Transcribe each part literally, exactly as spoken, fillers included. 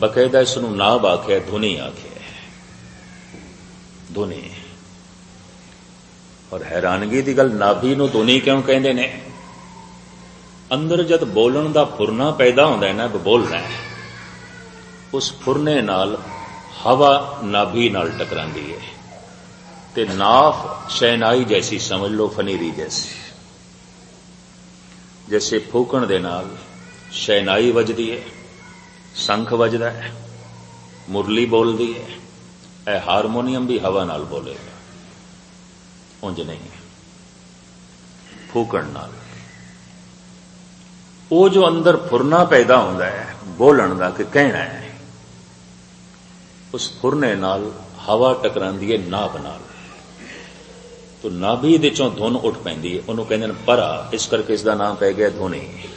बकायदा इसनूं नाभ आख्या, धुनी आख्या, धुनी। और हैरानगी की गल, नाभि नूं धुनी क्यों कहंदे ने? अंदर जद बोलण दा फुरना पैदा होंदा है ना, बोलना है, उस फुरने नाल हवा नाभि नाल टकरांदी है ते नाफ शहनाई जैसी समझ लो, फनीरी जैसी। जैसे फूकण दे नाल शहनाई वजदी है, शंख वजदा है, मुरली बोलदी है, ए हारमोनीयम भी हवा नाल बोलेगा, उंज नहीं, फूकण नाल। वो जो अंदर फुरना पैदा होंदा है बोलण दा कि कहना है, उस फुरने नाल हवा टकरांदी है नाभ नाल, तो नाभि दे चों धुन उठ पैंदी है, उन्होंने कहंदे ने परा, इस करके इसका नाम पै गया धुनी।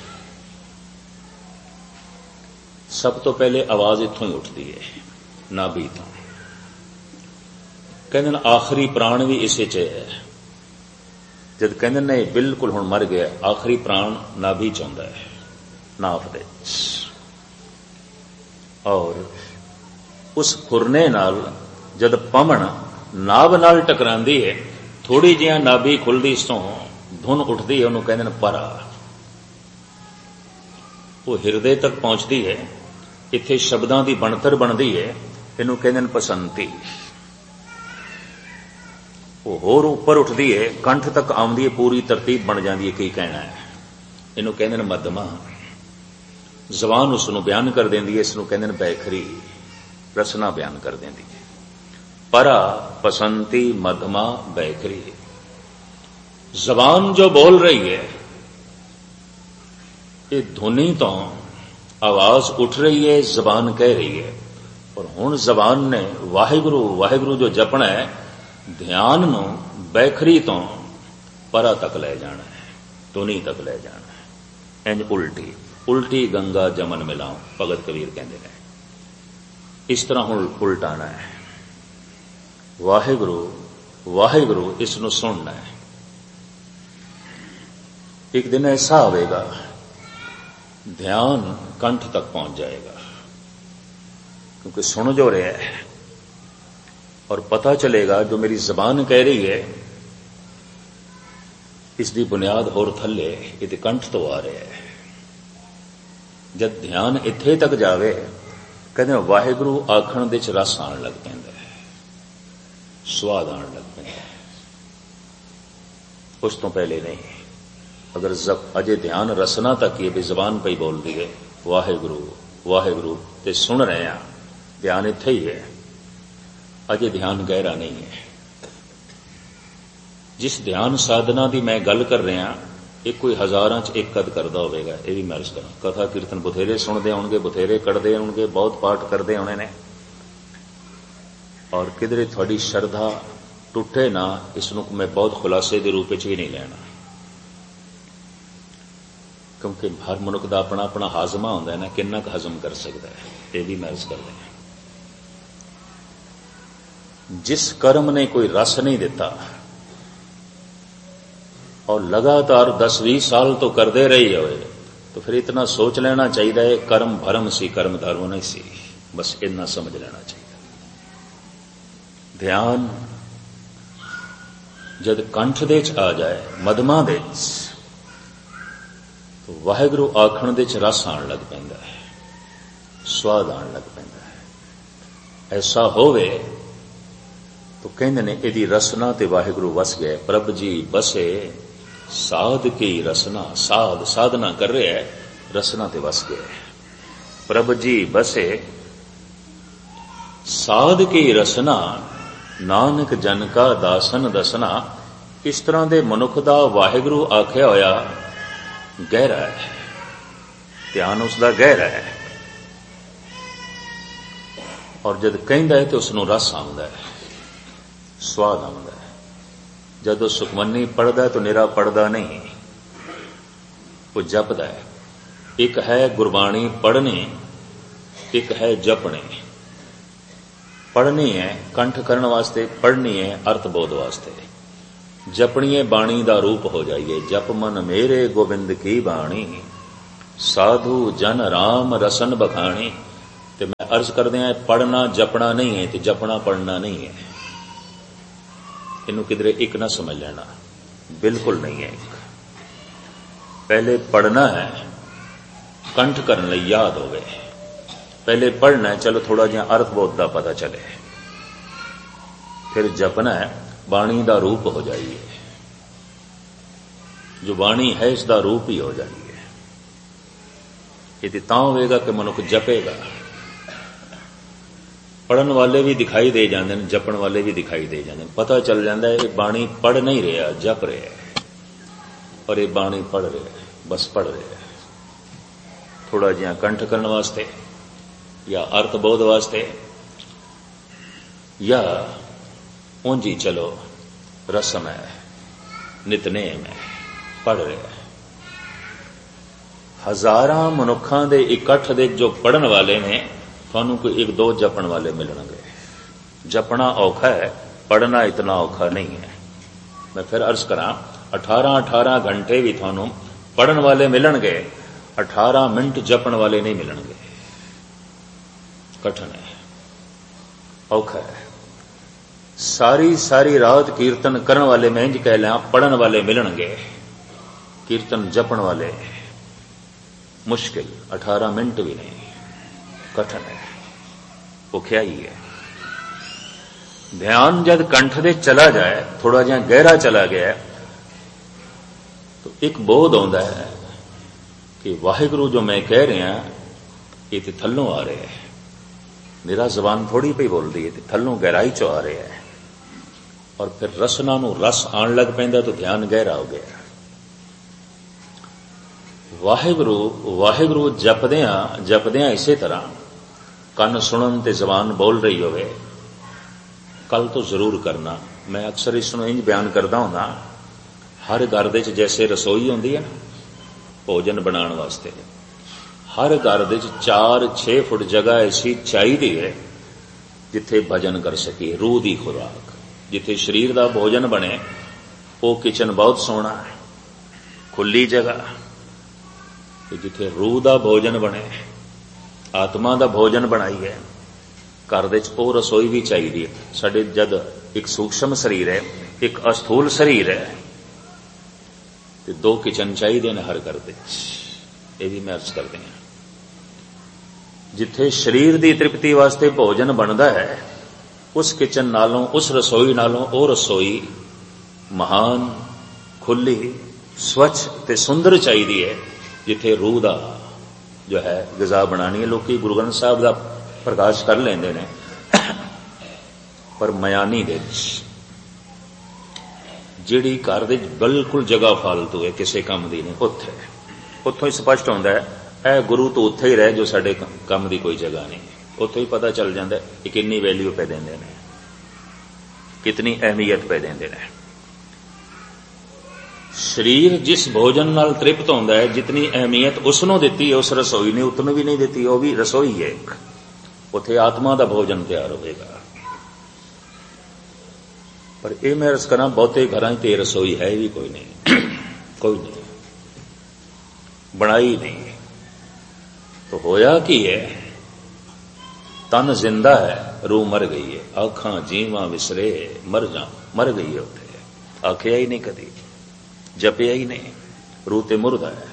सब तो पहले आवाज इत्थों ही उठती है, नाभि तो। कहंदे ने आखिरी प्राण भी इसे च है। जद कहंदे ने बिल्कुल हुण मर गया, आखिरी प्राण नाभि च हुंदा है, नाभ दे। और उस फुरने नाल जद पमण नाभ नाल टकरांदी है, थोड़ी जिहा नाभि खुलदी, इसों धुन उठदी है, उन्होंने कहंदे ने परा। वो हिरदे तक पहुंचती है, इत्थे शब्दां दी बनतर बनदी है, इनू कहंदे ने पसंती। वो होर उपर उठदी है, कंठ तक आउंदी है, पूरी तरतीब बन जाती है की कहना है, इनू कहंदे ने मध्यमा। जबान उसनू बयान कर देंदी है, इसनू कहंदे ने बैखरी, रसना बयान कर देंदी है। परा, पसंती, मध्यमा, बैखरी। जबान जो बोल रही है, ये धुनी तो आवाज उठ रही है, जबान कह रही है। और हुण जबान ने वाहिगुरु वाहिगुरु जो जपना है, ध्यान नूं बैखरी तो परा तक ले जाना है, धुनी तक ले जाना है। इंज उल्टी उल्टी गंगा जमन मिलाओ, भगत कबीर कहते हैं। इस तरह हुण उल्टाना है, वाहिगुरु वाहिगुरु इसनूं सुनना है। एक दिन ऐसा आवेगा, ध्यान कंठ तक पहुंच जाएगा, क्योंकि सुन जो रहा है और पता चलेगा जो मेरी जबान कह रही है, इसकी बुनियाद होर थले, ये कंठ तो आ रहा है। जब ध्यान इत्थे तक जावे, कहते वाहिगुरु आखण दे च रस आण लग पैंदा है, स्वाद आण लग पैंदा है। उस तो पहले नहीं। अगर जब अजे ध्यान रसना तक ही भी जबान पे ही बोल दी है वाहिगुरु वाहिगुरु, ते सुन रहे हैं, ध्यान इत्थे ही है, अजे ध्यान गहरा नहीं है। जिस ध्यान साधना की मैं गल कर रहा, एक कोई हजारां च एक कद करता होगा, यह भी मैं अर्ज करा। कथा कीर्तन बथेरे सुनते होंगे, बथेरे करते होंगे, बहुत पाठ करते होने ने, और किधरे थोड़ी श्रद्धा टुटे ना, इसनूं मैं बहुत खुलासे के रूप में भी नहीं लेना, क्योंकि हर मनुख का अपना अपना हाजमा होंदा है ना, किन्ना क हजम कर सकता है, यह भी मैं अर्ज कर रहा। जिस कर्म ने कोई रस नहीं दिता और लगातार दस बीस साल तो करते रही हो, तो फिर इतना सोच लेना चाहिए कर्म भरम सी, कर्म धर्म नहीं सी, बस इतना समझ लेना चाहिए। ध्यान जद कंठ दे च आ जाए, मधमा दे तो वाहिगुरु आखण दे च रस आण लग पैंदा है, स्वाद आण लग पैंदा है। ऐसा होवे तो कहंदे ने इहदी रसना ते वाहिगुरु वस गए। प्रभ जी बसे साध की रसना, साध साधना कर रहे है, रसना ते वस गए। प्रभ जी बसे साध की रसना, नानक जन का दासन दसना। इस तरह दे मनुख दा वाहिगुरु आख्या होया गहरा है, ध्यान उसका गहरा है, और जद कहंदा है तो उसनूं रस आउंदा है, स्वाद आउंदा है। जदों सुखमनी पढ़दा है तो निरा पढ़दा नहीं, वो जपदा है। एक है गुरबाणी पढ़नी, एक है जपनी। पढ़नी है कंठ करने वास्ते, पढ़नी है अर्थबोध वास्ते। जपनी है बाणी दा रूप हो जाइए, जप मन मेरे गोविंद की बाणी, साधु जन राम रसन बखाणी। ते मैं अर्ज करते हैं पढ़ना जपना नहीं है तो जपना पढ़ना नहीं है। इनू किधरे एक ना समझ लेना, बिल्कुल नहीं है। एक पहले पढ़ना है कंठ करने लई याद हो गए, पहले पढ़ना है चलो थोड़ा जिहा अर्थ बोध का पता चले, फिर जपना है बाणी का रूप हो जाइए, जो बाणी है इसका रूप ही हो जाइए। ये तां होगा कि मनुख जपेगा। पढ़न वाले भी दिखाई दे जाते हैं, जपन वाले भी दिखाई दे जाते हैं, पता चल जाता है ये बाणी पढ़ नहीं रहा, जप रहा है, और ये बाणी पढ़ रहा है, बस पढ़ रहा है। थोड़ा जिहा कंठ करने वास्ते या अर्थबोध वास्ते या ऊंजी चलो रस्म है, नितनेम है, पढ़ रहा है। हजारां मनुखां दे इकट्ठ दे जो पढ़न वाले ने थानू कोई एक दो जपन वाले मिलणगे। जपना औखा है, पढ़ना इतना औखा नहीं है। मैं फिर अर्ज करा, अठारह अठारह घंटे भी थानू पढ़न वाले मिलणगे, अठारह मिनट जपन वाले नहीं मिलणगे। कठिन है, औखा है। सारी सारी रात कीर्तन करन वाले मैं इंज कह लिया, पढ़न वाले मिलणगे, कीर्तन जपन वाले मुश्किल, अठारह मिनट भी नहीं, कठिन है, भुखिया ही है। ध्यान जब कंठ दे चला जाए, थोड़ा जिहा गहरा चला गया, तो एक बोध आउंदा है कि वाहिगुरु जो मैं कह रहा ये तो थल्लों आ रहा है, मेरा जबान थोड़ी पई बोलती है, थल्लों गहराई चो आ रहा है। और फिर रसना नूं रस आण लग पैंदा तो ध्यान गहरा हो गया। वाहिगुरु वाहिगुरु जपदियां जपदियां इसे तरह ਕੰਨ ਸੁਣਨ ਤੇ ਜ਼ਬਾਨ बोल रही होवे, कल तो जरूर करना। मैं अक्सर इसनूं इंज बयान करदा हुंदा, हर घर दे च जैसे रसोई होंदी है ना भोजन बनाने वास्ते, हर घर दे च चार छे फुट जगह ऐसी चाहिदी है जिथे भजन कर सकीए, रूह दी खुराक, जिथे शरीर दा भोजन बने। वो किचन बहुत सोहना है, खुली जगह, जिथे रूह दा भोजन बने, आत्मा दा भोजन बनाई है। घर दे च ओह रसोई भी चाहिए। साडे जद एक सूक्ष्म शरीर है, एक अस्थूल शरीर है, ते दो किचन चाहिए ने हर घर दे। ये भी मैं अर्ज करते हैं, जिथे शरीर की तृप्ति वास्ते भोजन बनता है, उस किचन नालों, उस रसोई नालों ओह रसोई महान, खुली, स्वच्छ ते सुंदर चाहिए है, जिथे रूह दा जो है गजा बनानी है। लोग गुरु ग्रंथ साहब का प्रकाश कर लेंदे ने, पर मयानी दे जिहड़ी घर दे बिल्कुल जगह फालतू है, किसी काम दी नहीं, उत्थे उत्थों ही स्पष्ट होंदा है ऐ गुरु तो उत्थे ही रहे जो साडे काम दी कोई जगह नहीं। उत्थों ही पता चल जाता है कि कितनी वैल्यू पे देंदे ने, कितनी अहमियत पे देंदे ने। शरीर जिस भोजन नाल तृप्त होंदा है, जितनी अहमियत उसनों दिती है उस रसोई ने उतनों भी नहीं दिती। वह भी रसोई है, उत्थे आत्मा का भोजन तैयार होगा। पर यह मैं अर्ज करा, बहुते घरां ते रसोई है भी कोई नहीं, कोई नहीं, बनाई नहीं। तो होया की है, तन जिंदा है, रूह मर गई है। आखां जीवां विसरे मर जा, मर गई है। उत्थे आखिया ही नहीं, कदी जपिया ही नहीं, रूह ते मुर्दा है।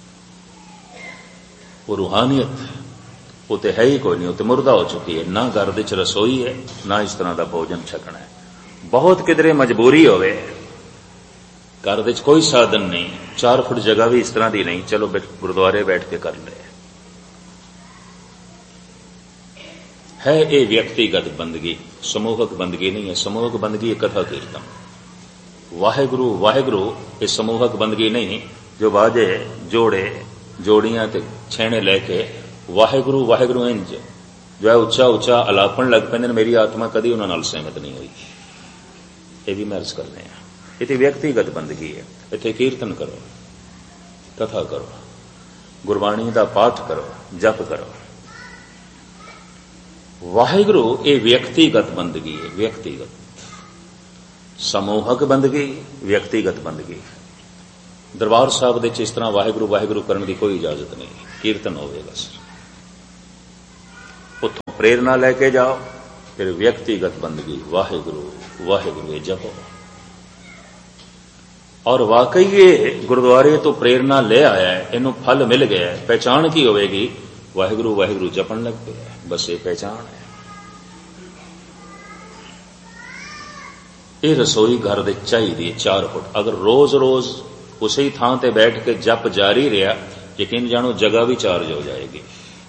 वो रूहानियत वो तो है ही कोई नहीं, वो तो मुर्दा हो चुकी है। ना घर दे च रसोई है, ना इस तरह का भोजन छकना है। बहुत किधरे मजबूरी होवे, घर दे च कोई साधन नहीं, चार फुट जगह भी इस तरह की नहीं, चलो गुरुद्वारे बैठ के कर ले, है ये व्यक्तिगत बंदगी, समूहक बंदगी नहीं है। समूहक बंदगी कथा कीर्तन, वाहेगुरु वाहेगुरु ये समूहक बंदगी नहीं, जो बाजे जोड़े जोड़ियां ते छेने लेके वाहेगुरु वाहेगुरु इंज जो है उच्चा उच्चा अलापन लग पैंदे। मेरी आत्मा कदी उन्हां नाल सहमत नहीं हुई। ये भी मैं अर्ज करने हैं, ये व्यक्तिगत बंदगी है। इत्थे कीर्तन करो, कथा करो, गुरबाणी का पाठ करो, जप करो। वाहेगुरु ये व्यक्तिगत बंदगी है, व्यक्तिगत। समूहक बंदगी, व्यक्तिगत बंदगी। दरबार साहब दे इस तरह वाहेगुरु वाहेगुरु करने की कोई इजाजत नहीं, कीर्तन होवे बस। प्रेरणा लेके जाओ, फिर व्यक्तिगत बंदगी वाहिगुरु वाहिगुरु जपो। और वाकई ये गुरुद्वारे तो प्रेरणा ले आया है, इनू फल मिल गया है। पहचान की होगी? वाहिगुरु वाहिगुरु जपन लग पे, बस ये पहचान है। ये रसोई घर दे चाहिए चार फुट। अगर रोज रोज उसी थां ते बैठ के जप जारी रहा, यकीन जानो जगह भी चार्ज हो जाएगी।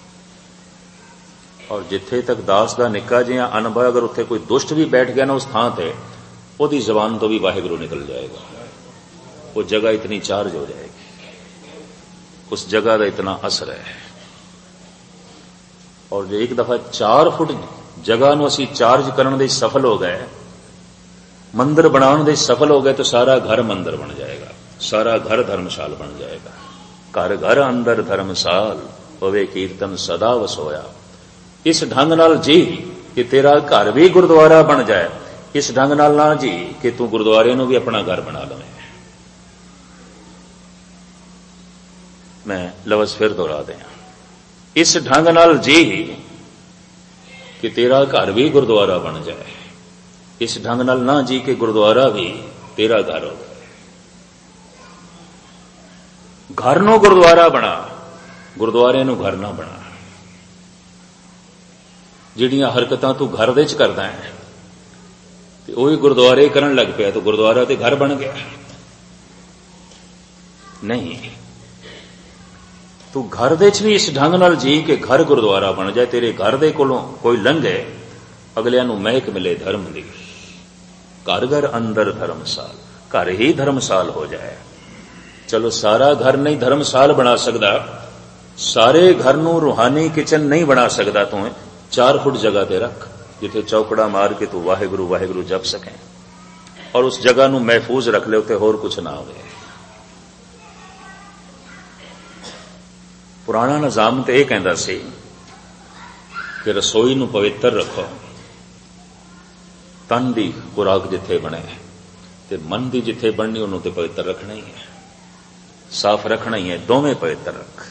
और जिथे तक दास का निक्का जिहा अनुभव, अगर उत्थे कोई दुष्ट भी बैठ गया ना उस थां ते, ओदी जबान तो भी वाहिगुरु निकल जाएगा। वो जगह इतनी चार्ज हो जाएगी, उस जगह का इतना असर है। और जो एक दफा चार फुट जगह नूं असीं चार्ज करने दे सफल हो गए, मंदिर बनाने दे सफल हो गए, तो सारा घर मंदिर बन जाएगा, सारा घर धर्मशाल बन जाएगा। घर घर अंदर धर्मशाल होवे कीर्तन सदा वसोया। इस ढंग नाल जी कि तेरा घर भी गुरुद्वारा बन जाए, इस ढंग नाल ना जी कि तू गुरुद्वारे नूं भी अपना घर बना लवे। मैं लफ्ज़ फिर दोहरा दें, इस ढंग नाल जी कि तेरा घर भी गुरुद्वारा बन जाए, इस ढंग नाल ना जी कि गुरुद्वारा भी तेरा घर हो। घर नूं गुरुद्वारा बना, गुरुद्वारे नूं घर ना बना। जिहड़ियां हरकतां तू घर दे च करदा है ते ओही गुरुद्वारे करन लग पिया, तो गुरुद्वारा ते घर बन गया नहीं। तू घर दे च भी इस ढंग नाल जी कि घर गुरुद्वारा बन जाए। तेरे घर दे कोलों कोई लंघे, अगलियां नूं महक मिले धर्म दी। घर घर अंदर धर्मशाल, घर ही धर्मशाल हो जाए। चलो सारा घर नहीं धर्मशाल बना सकदा, सारे घर नूं रूहानी किचन नहीं बना सकदा, तू चार फुट जगह ते रख जिथे चौकड़ा मार के तू वाहिगुरु वाहिगुरु जप सके, और उस जगह नूं महफूज रख ले, उत्ते होर कुछ ना होवे। पुराना निजाम तो यह कहता सी कि रसोई नूं पवित्र रखो, तन दी खुराक जिथे बने ते मन दी जिथे बननी उन्हों ते पवित्र रखना ही है, साफ रखना ही है, दोवें पवित्र रख।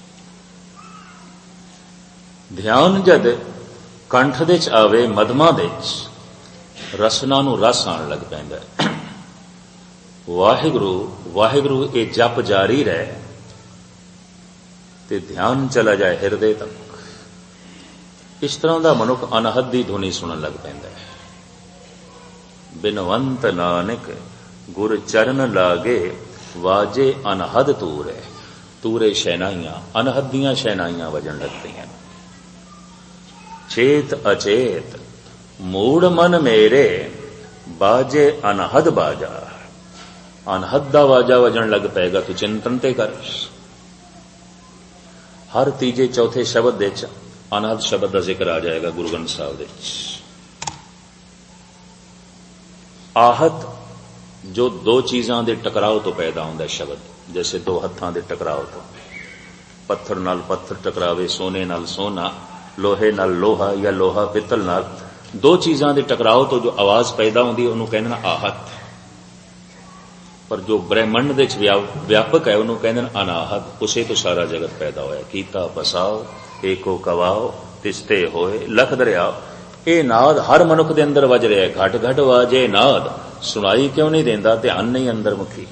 ध्यान जद कंठ दे च आवे, मधमा दे च रसना नूं रस आण लग पैंदा है। वाहिगुरु वाहिगुरु ये जप जारी रहे ते ध्यान चला जाए हिरदे तक। इस तरह का मनुख अनहद दी धुनी सुनन लग पैंदा है। बिनवंत नानक गुर चरण लागे, वाजे अनहद तूरे। तूरे शहनाइयां, अनहद दियां शहनाइयां वजन लग पईयां। चेत अचेत मूड मन मेरे, बाजे अनहद बाजा। अनहद दा वाजा वजन लग पेगा, तू चिंतन ते कर। हर तीजे चौथे शब्द दे अनहद शब्द का जिक्र आ जाएगा गुरु ग्रंथ साहिब दे। आहत जो दो चीज़ों के टकराव तो पैदा होता है शब्द, जैसे दो हत्थां के टकराव तो, पत्थर नाल पत्थर टकरावे, सोने नाल सोना, लोहे नाल लोहा, या लोहा पित्तल नाल, दो चीज़ों के टकराव तो जो आवाज पैदा होती है उन्होंने कहना आहत। पर जो ब्रह्मंड दे व्यापक है उन्होंने कहते अनाहत। उसे तो सारा जगत पैदा होया। कीता पसाओ एको कवाओ, तिसते होए लख दरियाओ। ये नाद हर मनुख दे अंदर वज रहा है। घट घट वाजे नाद, सुनाई क्यों नहीं देंदा? ध्यान नहीं अंदर मुखी।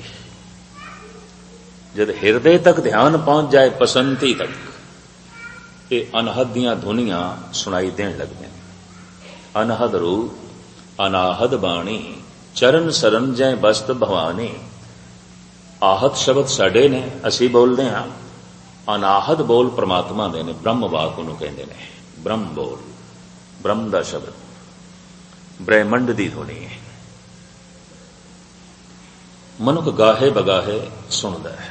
जब हिरदे तक ध्यान पहुंच जाए, पसंती तक, ये अनहद दियां धुनियां सुनाई देन लग पे। अनहद रूप अनाहद बाणी, चरण सरन जै बस्त भवानी। आहत शब्द साडे ने, असी बोलते हाँ। अनाहद बोल परमात्मा दे ने, ब्रह्म वाक उन्होंने कहते हैं। ब्रह्म बोल, ब्रह्म दा शब्द, ब्रह्मंड दी धुनी है। मनुख गाहे बगाहे सुनदा है,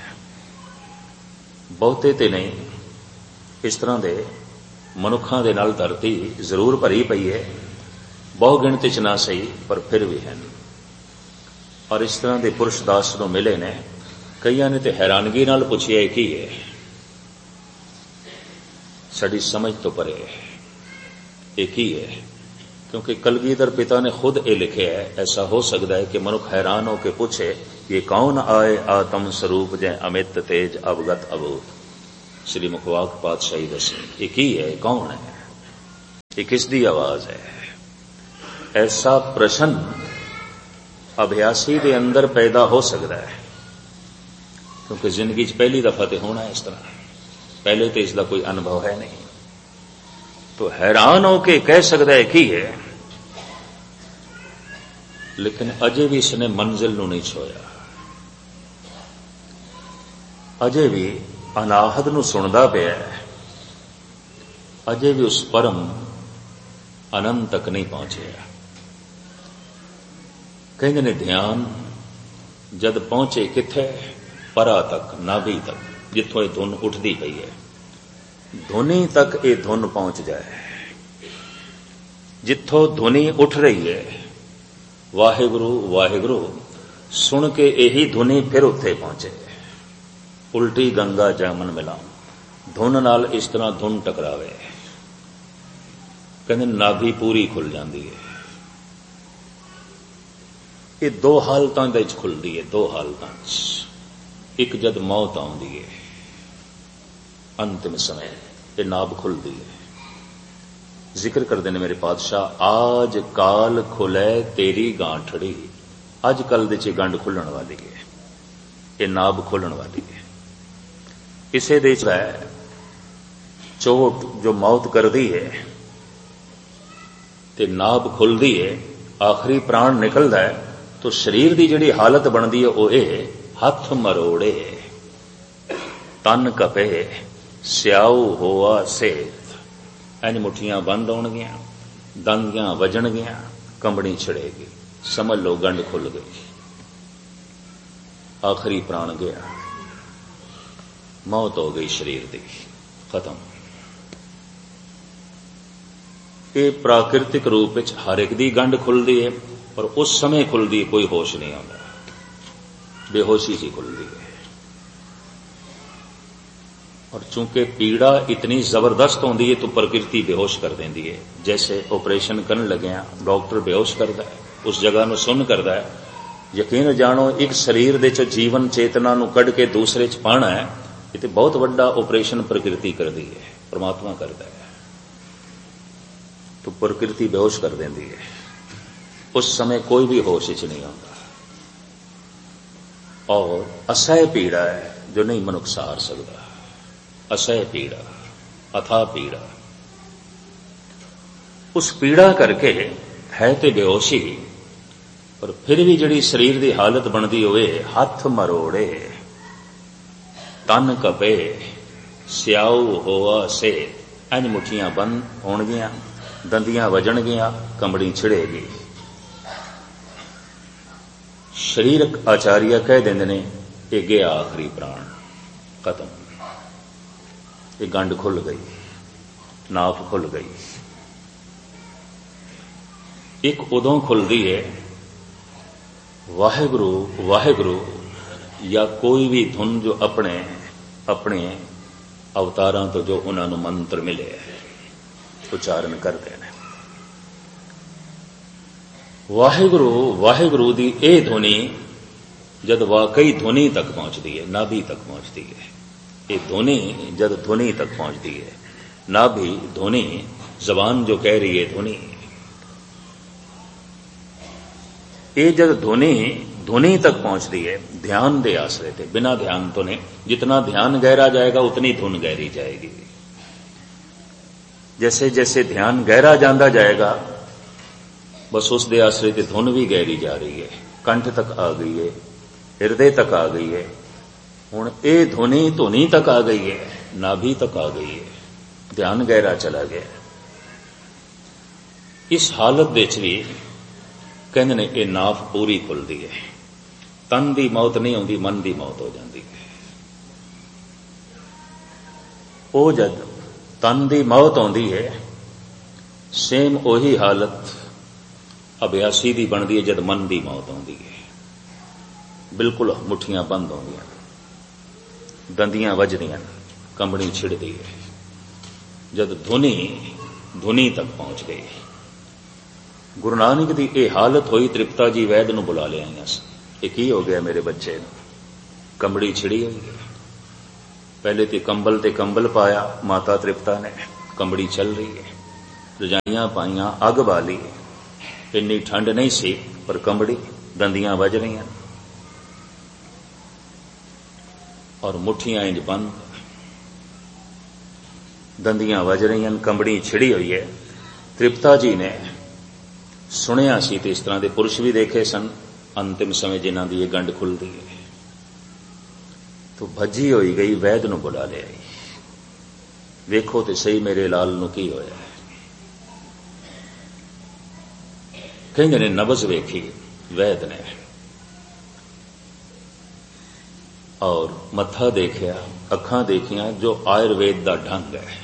बहुते ते नहीं। इस तरह दे मनुखां दे नाल धरती जरूर भरी पई है, बहु गिणती च ना सही, पर फिर भी है। और इस तरह के पुरुष दास जो मिले ने, कईयां ने तो हैरानगी नाल पुछिया की है, साडी समझ तो परे है, ये की है? क्योंकि कलगीधर पिता ने खुद ये लिखे है। ऐसा हो सकता है कि मनुख हैरान होकर पूछे, ये कौन आए आत्म स्वरूप जै अमित तेज अवगत अभूत। श्री मुखवाक पातशाही दसे, ये की है, कौन है? ये किसदी आवाज है? ऐसा प्रश्न अभ्यासी के अंदर पैदा हो सकता है, क्योंकि जिंदगी च पहली दफा तो होना इस तरह, पहले तो इसका कोई अनुभव है नहीं। तो हैरान होके कह सकता है की है, लेकिन अजे भी इसने मंजिल नूं नहीं छोया, अजे भी अनाहत नूं सुनदा पिया है, अजे भी उस परम अनंत तक नहीं पहुंचे। कहते ने ध्यान जद पहुंचे किथे, परा तक, नाभि तक, जिथों ये धुन उठती पई है, धुनी तक ये धुन पहुंच जाए। जिथों धुनी उठ रही है, वाहिगुरु वाहिगुरु सुन के यही धुनी फिर उत्थे पहुंचे। उल्टी गंगा जामन मिलाऊं, धुन नाल इस तरह धुन टकरावे, कहते नाभि पूरी खुल जाती है। ये दो हालतां दे विच खुलदी है, दो हालतां च। एक जद मौत आउंदी है, अंतिम समय ये नाभ खुलदी है। जिक्र करते ने मेरे पातशाह, आज काल खुलै तेरी गांठड़ी, अज कल दे च गंढ खुलण वाली है, ये नाभ खुलण वाली है। इसे दे च चोट जो मौत करदी है ते नाभ खुलदी है, आखिरी प्राण निकलदा है, तो शरीर की जिहड़ी हालत बनती है वो ये, हथ मरोड़े तन कपे स्याऊ होआ सेत। इंज मुठियां बंद होणगियां, दंदियां वजणगियां, कंबनी छिड़ेगी, समझ लो गंढ खुल गई, आखिरी प्राण गया, मौत हो गई शरीर की, खत्म। ये प्राकृतिक रूप में हर एक दी गंढ खुलती है, और उस समय खुलती है, कोई होश नहीं आता, बेहोशी सी खुलती है। और चूंकि पीड़ा इतनी जबरदस्त होती है तो प्रकृति बेहोश कर देती है। जैसे ऑपरेशन करने लगे डॉक्टर बेहोश करता है, उस जगह नूं सुन्न करता है। यकीन जानो एक शरीर दे च जीवन चेतना नूं कढ के दूसरे च पाना है, ये तो बहुत बड़ा ऑपरेशन प्रकृति करती है, परमात्मा करता है। तो प्रकृति बेहोश कर देती है, उस समय कोई भी होश च नहीं आता, और असह्य पीड़ा है जो नहीं मनुख सहार सकता। असह्य पीड़ा, अथाह पीड़ा, उस पीड़ा करके है तो बेहोशी, पर फिर भी जिहड़ी शरीर की हालत बनती होवे, हथ मरोड़े तन कपे स्याऊ होआ से, इंज मुठियां बंद होणगियां, दंदियां वजणगियां, कंबड़ी छिड़ेगी। शरीरक आचार्य कह देंदे ने ये गया आखिरी प्राण, खत्म, ये गंढ खुल गई, नाफ खुल गई। एक उदों खुलदी है वाहिगुरु वाहिगुरु या कोई भी धुन जो अपने अपने अवतारां तो जो उन्होंने मंत्र मिले उच्चारण करते हैं। वाहिगुरु वाहिगुरु दी ए ध्वनि जद वाकई ध्वनि तक पहुंचती है, नाभि तक पहुंचती है। ये ध्वनि जद ध्वनि तक पहुंचती है, नाभि ध्वनि, जबान जो कह रही है ध्वनि, ये जब ध्वनि ध्वनि तक पहुंचती है ध्यान दे आश्रय थे, बिना ध्यान तो नहीं। जितना ध्यान गहरा जाएगा उतनी धुन गहरी जाएगी। जैसे जैसे ध्यान गहरा जाता जाएगा बस उस दे आश्रय ते धुन भी गहरी जा रही है, कंठ तक आ गई है, हृदय तक आ गई है, हुण ये ध्वनि ध्वनि तक आ गई है, नाभि तक आ गई है, ध्यान गहरा चला गया। इस हालत विच भी कहते ने ये नाफ पूरी खुलती है, तन की मौत नहीं आती, मन की मौत हो जाती है। वो जद तन की मौत आती है, सेम उही हालत अभ्यासी की बनती है जद मन की मौत आती है। बिल्कुल मुठियां बंद होंदियां, दंदियां वजदियां, कंबनी छिड़ती है। जद ध्वनि ध्वनि तक पहुंच गई। गुरु नानक की यह हालत हुई, तृप्ता जी वैद नूं बुला लिया, ये की हो गया मेरे बच्चे नूं, कंबड़ी छिड़ी हुई है। पहले तो कंबल ते कंबल पाया माता तृप्ता ने, कंबड़ी चल रही है। रजाइयां पाइयां, अग बाली, इन्नी ठंड नहीं सी पर कंबड़ी, दंदियां वज रही और मुठियां इंज बंद, दंदियां वज रही, कंबड़ी छिड़ी हुई है। तृप्ता जी ने सुनिया सी ते इस तरह के पुरुष भी देखे सन अंतिम समय जिन्हां दी ये गंढ खुलदी है। तो भजी होई गई, वैद नूं बुला लिया, वेखो ते सही मेरे लाल नूं की होया। कहिंदे ने नबज वेखी वैद ने और मत्था देखिया, अखां देखियां, जो आयुर्वेद दा ढंग है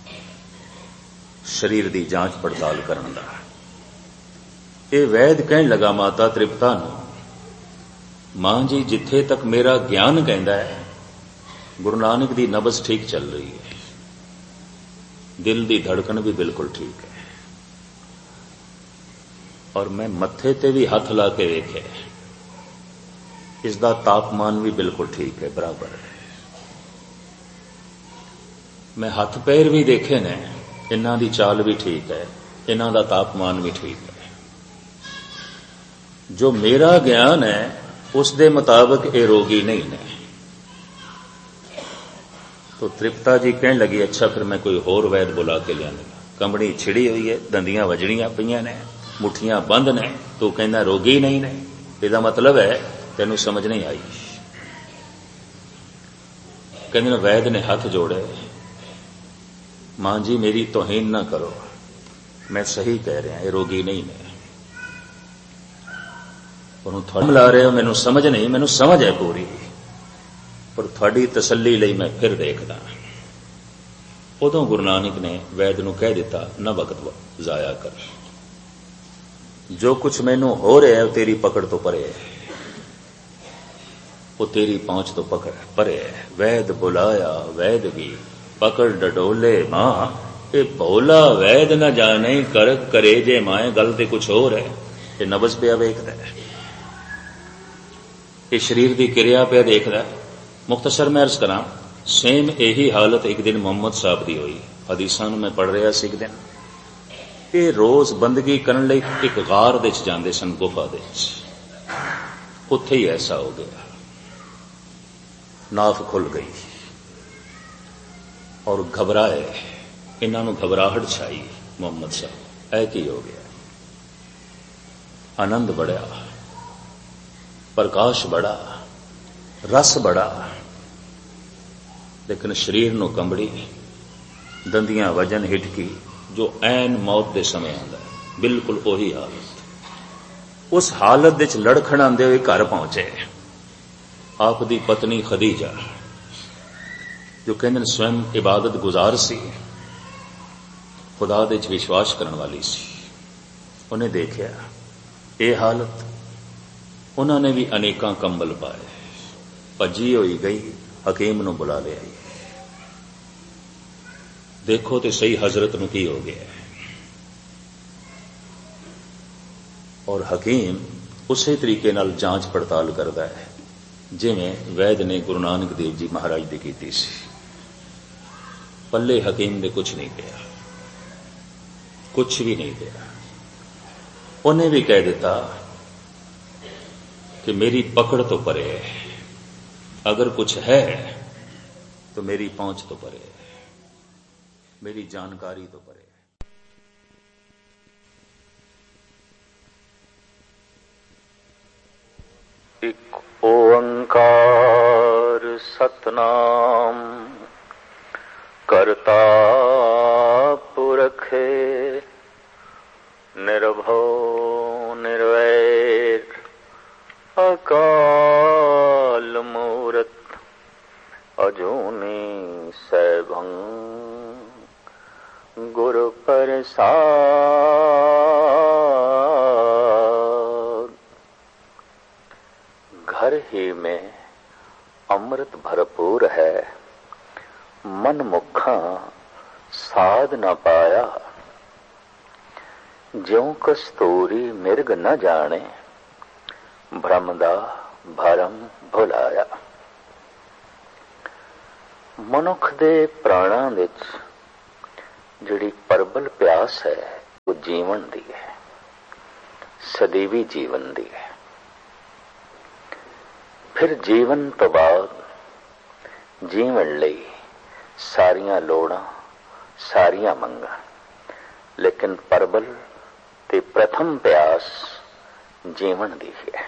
शरीर दी जांच पड़ताल करन दा। ये वैद कहन लगा माता तृप्ता नूं, मां जी जिथे तक मेरा ज्ञान कहंदा है गुरु नानक दी नबज ठीक चल रही है, दिल दी धड़कन भी बिल्कुल ठीक है, और मैं मत्थे ते भी हथ ला के वेखे, इसदा तापमान भी बिल्कुल ठीक है, बराबर है। मैं हथ पैर भी देखे ने, इन्हां दी चाल भी ठीक है, इन्हां दा तापमान भी ठीक है। जो मेरा ज्ञान है उस दे मुताबिक ये रोगी नहीं ने। तो तृप्ता जी कहने लगी, अच्छा फिर मैं कोई होर वैद बुला के लिया। कंबड़ी छिड़ी हुई है, दंदियां वजड़ियां पईयां ने, मुठियां बंद ने, तो कहना रोगी नहीं ने। इसदा मतलब है तेनू समझ नहीं आई। कहने वैद ने हाथ जोड़े, मां जी मेरी तौहीन ना करो, मैं सही कह रहा, ये रोगी नहीं ने। थोड़ा ला रहे हो, मैनू समझ नहीं, मैनू समझ है पूरी, पर थोड़ी तसल्ली लई मैं फिर देखदा। उदों गुरु नानक ने वैद नूं कह दिता, न वक्त जाया कर, जो कुछ मैनू हो रहा है वो तेरी पकड़ तो परे है, वो तेरी पहुंच तो पकड़ परे है। वैद बुलाया, वैद भी पकड़ डडोले मां, ये भोला वैद न जाने कर करे जे माए, गल ते कुछ होर है। ये नबज पिया वेखदा है, ये शरीर की क्रिया पे देखदा। मुख्तसर मैं अर्ज करा, सेम यही हालत एक दिन मुहम्मद साहब की हुई। हदीसां मैं पढ़ रहा सी एक दिन, ये रोज बंदगी करन लई एक गार दे च जांदे सन, गुफा दे च। उत्थे ही ऐसा हो गया, नाफ खुल गई और घबराए, इन्हां नूं घबराहट छाई। मुहम्मद साहब ऐ की हो गया? आनंद बढ़िया, प्रकाश बड़ा, रस बड़ा, लेकिन शरीर नूं कंबड़ी, दंदियां वजन हिटकी, जो ऐन मौत के समय आंदा है, बिल्कुल उही हालत। उस हालत विच लड़खड़ांदे हुए घर पहुंचे आप दी पत्नी खदीजा, जो कहंदे स्वयं इबादत गुजार सी, खुदा दे च विश्वास करने वाली सी। उन्हें देखिया ये हालत, उन्होंने भी अनेकां कंबल पाए, भजी होई गई, हकीम नूं बुला लिया। देखो तो सही हजरत नूं की हो गया। और हकीम उसे तरीके नाल जांच पड़ताल करता है जिवें वैद ने गुरु नानक देव जी महाराज दी कीती सी। पल्ले हकीम ने कुछ नहीं किया, कुछ भी नहीं किया। उन्हें भी कह दिता कि मेरी पकड़ तो परे है, अगर कुछ है तो मेरी पहुंच तो परे है, मेरी जानकारी तो परे है। एक ओंकार सतनाम करता पुरख निर्भव निर्वैर अकाल मूरत अजूनी सैभं गुरु प्रसाद। घर ही में अमृत भरपूर है, मन मुखा साध न पाया। ज्यों कस्तूरी मिर्ग न जाने, भ्रम दा भरम भुलाया। मनुख दे प्राणां विच ਜਿਹੜੀ ਪਰਬਲ ਪਿਆਸ ਹੈ ਉਹ ਜੀਵਨ ਦੀ ਹੈ, ਸਦੀਵੀ ਜੀਵਨ ਦੀ ਹੈ। ਫਿਰ ਜੀਵਨ ਤੋਂ ਬਾਅਦ ਜੀਵਨ ਲਈ ਸਾਰੀਆਂ ਲੋੜਾਂ, ਸਾਰੀਆਂ ਮੰਗਾਂ, ਲੇਕਿਨ ਪਰਬਲ ਤੇ ਪ੍ਰਥਮ ਪਿਆਸ ਜੀਵਨ ਦੀ ਹੈ।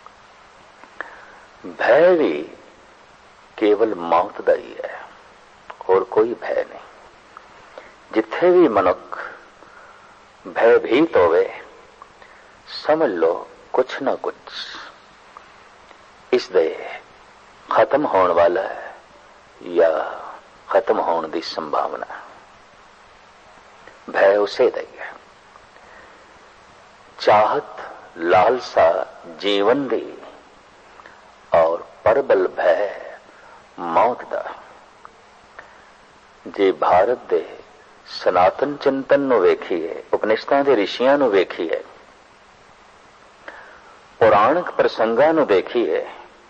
ਭੈ ਵੀ ਕੇਵਲ ਮੌਤ ਦਾ ਹੀ ਹੈ, ਹੋਰ ਕੋਈ ਭੈ ਨਹੀਂ। ਜਿੱਥੇ ਵੀ ਮਨੁੱਖ ਭੈਭੀਤ ਹੋਵੇ, ਸਮਝ ਲਓ ਕੁਛ ਨਾ ਕੁਛ ਇਸ ਦੇ ਖਤਮ ਹੋਣ ਵਾਲਾ ਹੈ ਜਾਂ ਖਤਮ ਹੋਣ ਦੀ ਸੰਭਾਵਨਾ। ਭੈ ਉਸੇ ਦਾ ਹੀ ਹੈ। ਚਾਹਤ, ਲਾਲਸਾ ਜੀਵਨ ਦੀ ਔਰ ਪਰਬਲ ਭੈ ਮੌਤ ਦਾ। ਜੇ ਭਾਰਤ ਦੇ ਸਨਾਤਨ ਚਿੰਤਨ ਨੂੰ ਵੇਖੀਏ, ਉਪਨਿਸ਼ਦਾਂ ਦੇ ਰਿਸ਼ੀਆਂ ਨੂੰ ਵੇਖੀਏ, ਪੌਰਾਣਿਕ ਪ੍ਰਸੰਗਾਂ ਨੂੰ ਦੇਖੀਏ,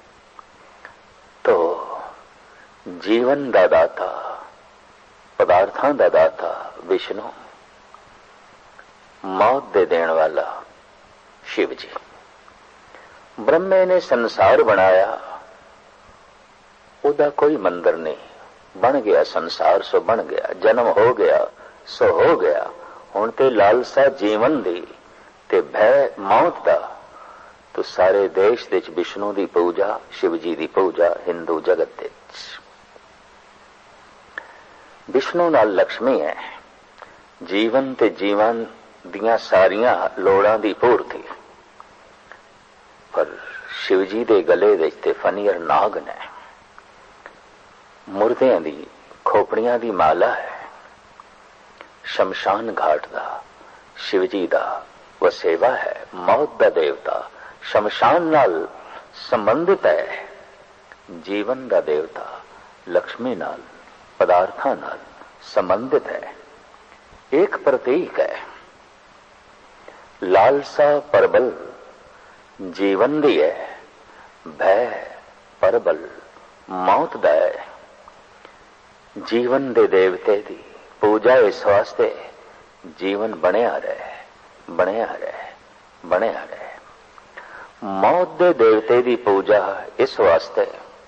ਤੋ ਜੀਵਨ ਦਾ ਦਾਤਾ, ਪਦਾਰਥਾਂ ਦਾ ਦਾਤਾ ਵਿਸ਼ਨੂੰ, ਮੌਤ ਦੇ ਦੇਣ ਵਾਲਾ शिव जी। ब्रह्मे ने संसार बनाया, ਉਹਦਾ ਕੋਈ ਮੰਦਰ ਨਹੀਂ, ਬਣ ਗਿਆ ਸੰਸਾਰ ਸੋ ਬਣ ਗਿਆ, ਜਨਮ ਹੋ ਗਿਆ ਸੋ ਹੋ ਗਿਆ। ਹੁਣ ਤੇ ਲਾਲਸਾ ਜੀਵਨ ਦੀ ਤੇ ਭੈ ਮੌਤ ਦਾ। ਤੋ ਸਾਰੇ ਦੇਸ਼ ਵਿੱਚ ਵਿਸ਼ਨੂੰ ਦੀ ਪੂਜਾ, शिव जी ਦੀ ਪੂਜਾ ਹਿੰਦੂ ਜਗਤ ਵਿੱਚ। ਵਿਸ਼ਨੂੰ ਨਾਲ ਲక్ష్ਮੀ ਹੈ, ਜੀਵਨ ਤੇ ਜੀਵਨ ਦੀਆਂ ਸਾਰੀਆਂ ਲੋੜਾਂ ਦੀ ਪੂਰਤੀ। ਪਰ शिव जी ਦੇ ਗਲੇ ਵਿੱਚ ਤੇ ਫਨੀਅਰ ਨਾਗ ਨੇ, ਮੁਰਦਿਆਂ ਦੀ ਖੋਪੜੀਆਂ ਦੀ ਮਾਲਾ ਹੈ। ਸ਼ਮਸ਼ਾਨ ਘਾਟ ਦਾ शिव जी ਦਾ ਵਸੇਵਾ ਹੈ। ਮੌਤ ਦਾ ਦੇਵਤਾ ਸ਼ਮਸ਼ਾਨ ਨਾਲ ਸੰਬੰਧਿਤ ਹੈ। ਜੀਵਨ ਦਾ ਦੇਵਤਾ ਲక్ష్ਮੀ ਨਾਲ, ਪਦਾਰਥਾਂ ਨਾਲ ਸੰਬੰਧਿਤ ਹੈ। ਇੱਕ ਪ੍ਰਤੀਕ ਹੈ। ਲਾਲਸਾ ਪਰਬਲ ਜੀਵਨ ਦੀ ਹੈ, ਭੈ ਪਰਬਲ ਮੌਤ ਦਾ ਹੈ। ਜੀਵਨ ਦੇ ਦੇਵਤੇ ਦੀ ਪੂਜਾ ਇਸ ਵਾਸਤੇ ਜੀਵਨ ਬਣਿਆ ਰਹੇ, ਬਣਿਆ ਰਹੇ, ਬਣਿਆ ਰਹੇ। ਮੌਤ ਦੇ ਦੇਵਤੇ ਦੀ ਪੂਜਾ ਇਸ ਵਾਸਤੇ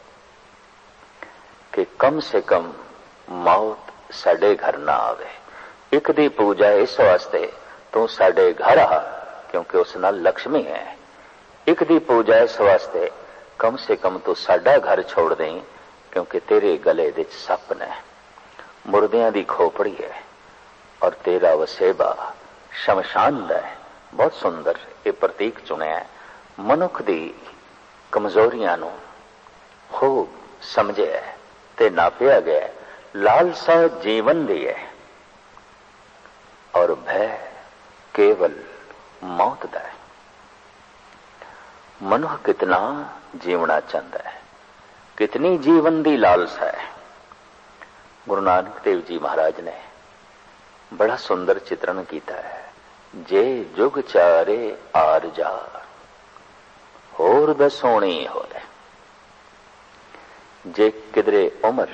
ਕਿ ਕਮ ਸੇ ਕਮ ਮੌਤ ਸਾਡੇ ਘਰ ਨਾ ਆਵੇ। ਇੱਕ ਦੀ ਪੂਜਾ ਇਸ ਵਾਸਤੇ ਤੂੰ ਸਾਡੇ ਘਰ ਆ, ਕਿਉਂਕਿ ਉਸ ਨਾਲ ਲక్ష్ਮੀ ਹੈ। ਇੱਕ ਦੀ ਪੂਜਾ ਇਸ ਵਾਸਤੇ ਕਮ ਸੇ ਕਮ ਤੂੰ ਸਾਡਾ ਘਰ ਛੋੜ ਦੇਂ, ਕਿਉਂਕਿ ਤੇਰੇ ਗਲੇ ਵਿੱਚ ਸੱਪ ਨੇ, ਮੁਰਦਿਆਂ ਦੀ ਖੋਪੜੀ ਹੈ ਔਰ ਤੇਰਾ ਵਸੇਬਾ ਸ਼ਮਸ਼ਾਨ ਦਾ ਹੈ। ਬਹੁਤ ਸੁੰਦਰ ਇਹ ਪ੍ਰਤੀਕ ਚੁਣਿਆ। ਮਨੁੱਖ ਦੀ ਕਮਜ਼ੋਰੀਆਂ ਨੂੰ ਖੂਬ ਸਮਝਿਆ ਤੇ ਨਾਪਿਆ ਗਿਆ। ਲਾਲਸਾ ਜੀਵਨ ਦੀ ਹੈ ਔਰ ਭੈ ਕੇਵਲ ਮੌਤ ਦਾ ਹੈ। ਮਨੁੱਖ ਕਿਤਨਾ ਜੀਵਣਾ ਚਾਹੁੰਦਾ ਹੈ, ਕਿਤਨੀ ਜੀਵਨ ਦੀ ਲਾਲਸਾ ਹੈ। ਗੁਰੂ ਨਾਨਕ ਦੇਵ ਜੀ ਮਹਾਰਾਜ ਨੇ ਬੜਾ ਸੁੰਦਰ ਚਿਤਰਨ ਕੀਤਾ ਹੈ। ਜੇ ਜੁਗ ਚਾਰੇ ਆਰ ਜਾ, ਹੋਰ ਦਸੋਣੀ ਹੋਏ। ਜੇ ਕਿਧਰੇ ਉਮਰ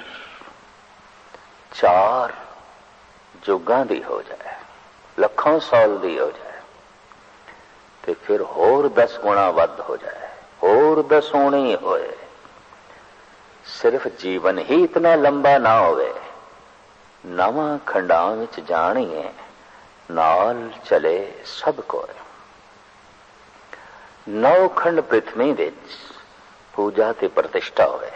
ਚਾਰ ਜੁਗਾਂ ਦੀ ਹੋ ਜਾਏ, ਲੱਖਾਂ ਸਾਲ ਦੀ ਹੋ ਜਾਏ, ਤੇ ਫਿਰ ਹੋਰ ਦਸ ਗੁਣਾ ਵੱਧ ਹੋ ਜਾਏ, ਹੋਰ ਦਸੋਣੀ ਹੋਏ। ਸਿਰਫ ਜੀਵਨ ਹੀ ਇਤਨਾ ਲੰਬਾ ਨਾ ਹੋਵੇ। ਨਵਾਂ ਖੰਡਾਂ ਵਿੱਚ ਜਾਣੀਏ, ਨਾਲ ਚਲੇ ਸਭ ਕੋਏ। ਨੌ ਖੰਡ ਪ੍ਰਿਥਵੀ ਵਿੱਚ ਪੂਜਾ ਤੇ ਪ੍ਰਤਿਸ਼ਠਾ ਹੋਵੇ,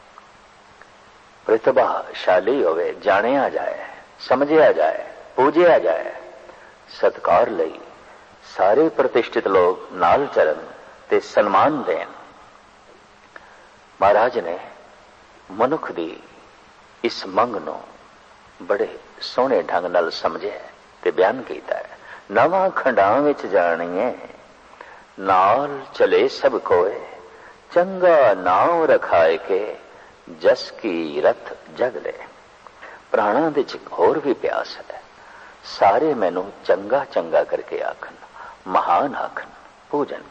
ਪ੍ਰਤਿਭਾਸ਼ਾਲੀ ਹੋਵੇ, ਜਾਣਿਆ ਜਾਏ, ਸਮਝਿਆ ਜਾਏ, ਪੂਜਿਆ ਜਾਏ। ਸਤਿਕਾਰ ਲਈ ਸਾਰੇ ਪ੍ਰਤਿਸ਼ਠਿਤ ਲੋਕ ਨਾਲ ਚੱਲਣ ਤੇ ਸਨਮਾਨ ਦੇਣ। ਮਹਾਰਾਜ ਨੇ ਮਨੁੱਖ ਦੀ ਇਸ ਮੰਗ ਨੂੰ ਬੜੇ ਸੋਹਣੇ ਢੰਗ ਨਾਲ ਸਮਝਿਆ ਤੇ ਬਿਆਨ ਕੀਤਾ ਹੈ। ਨਵਾਂ ਖੰਡਾਂ ਵਿੱਚ ਜਾਣੀਏ, ਨਾਲ ਚਲੇ ਸਭ ਕੋਏ। ਚੰਗਾ ਨਾਮ ਰਖਾਏ ਕੇ, ਜਸ ਕੀ ਰਥ ਜਗ ਲੈ। ਪ੍ਰਾਣਾਂ ਦੇ ਚ ਹੋਰ ਵੀ ਪਿਆਸ ਹੈ। ਸਾਰੇ ਮੈਨੂੰ ਚੰਗਾ ਚੰਗਾ ਕਰਕੇ ਆਖਣ, ਮਹਾਨ ਆਖਣ, ਪੂਜਨ।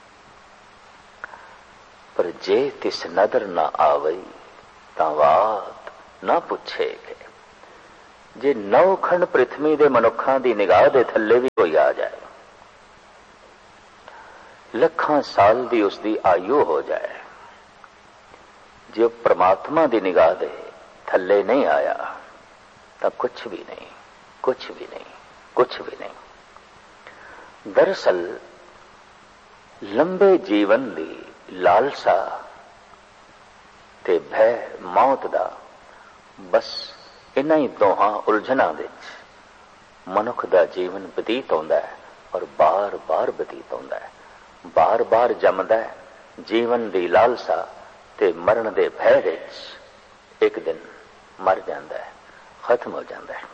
ਪਰ ਜੇ ਤਿਸ ਨਦਰ ਨਾ ਆਵਈ, ਤਾਂ ਬਾਤ ਨਾ ਪੁੱਛੇ ਕੇ। ਜੇ ਨੌ ਖੰਡ ਪ੍ਰਿਥਵੀ ਦੇ ਮਨੁੱਖਾਂ ਦੀ ਨਿਗਾਹ ਦੇ ਥੱਲੇ ਵੀ ਕੋਈ ਆ ਜਾਏ, ਲੱਖਾਂ ਸਾਲ ਦੀ ਉਸਦੀ ਆਯੂ ਹੋ ਜਾਏ, ਜੇ ਉਹ ਪ੍ਰਮਾਤਮਾ ਦੀ ਨਿਗਾਹ ਦੇ ਥੱਲੇ ਨਹੀਂ ਆਇਆ ਤਾਂ ਕੁਛ ਵੀ ਨਹੀਂ, ਕੁਛ ਵੀ ਨਹੀਂ, ਕੁਛ ਵੀ ਨਹੀਂ। ਦਰਅਸਲ ਲੰਬੇ ਜੀਵਨ ਦੀ ਲਾਲਸਾ ਤੇ ਭੈ ਮੌਤ ਦਾ, ਬਸ ਇਨ੍ਹਾਂ ਹੀ ਦੋਹਾਂ ਉਲਝਣਾਂ ਵਿੱਚ ਮਨੁੱਖ ਦਾ ਜੀਵਨ ਬਤੀਤ ਹੁੰਦਾ ਹੈ ਔਰ ਬਾਰ-ਬਾਰ ਬਤੀਤ ਹੁੰਦਾ ਹੈ, ਬਾਰ-ਬਾਰ ਜੰਮਦਾ ਹੈ। ਜੀਵਨ ਦੀ ਲਾਲਸਾ ਤੇ ਮਰਨ ਦੇ ਭੈ ਵਿੱਚ ਇੱਕ ਦਿਨ ਮਰ ਜਾਂਦਾ ਹੈ, ਖਤਮ ਹੋ ਜਾਂਦਾ ਹੈ।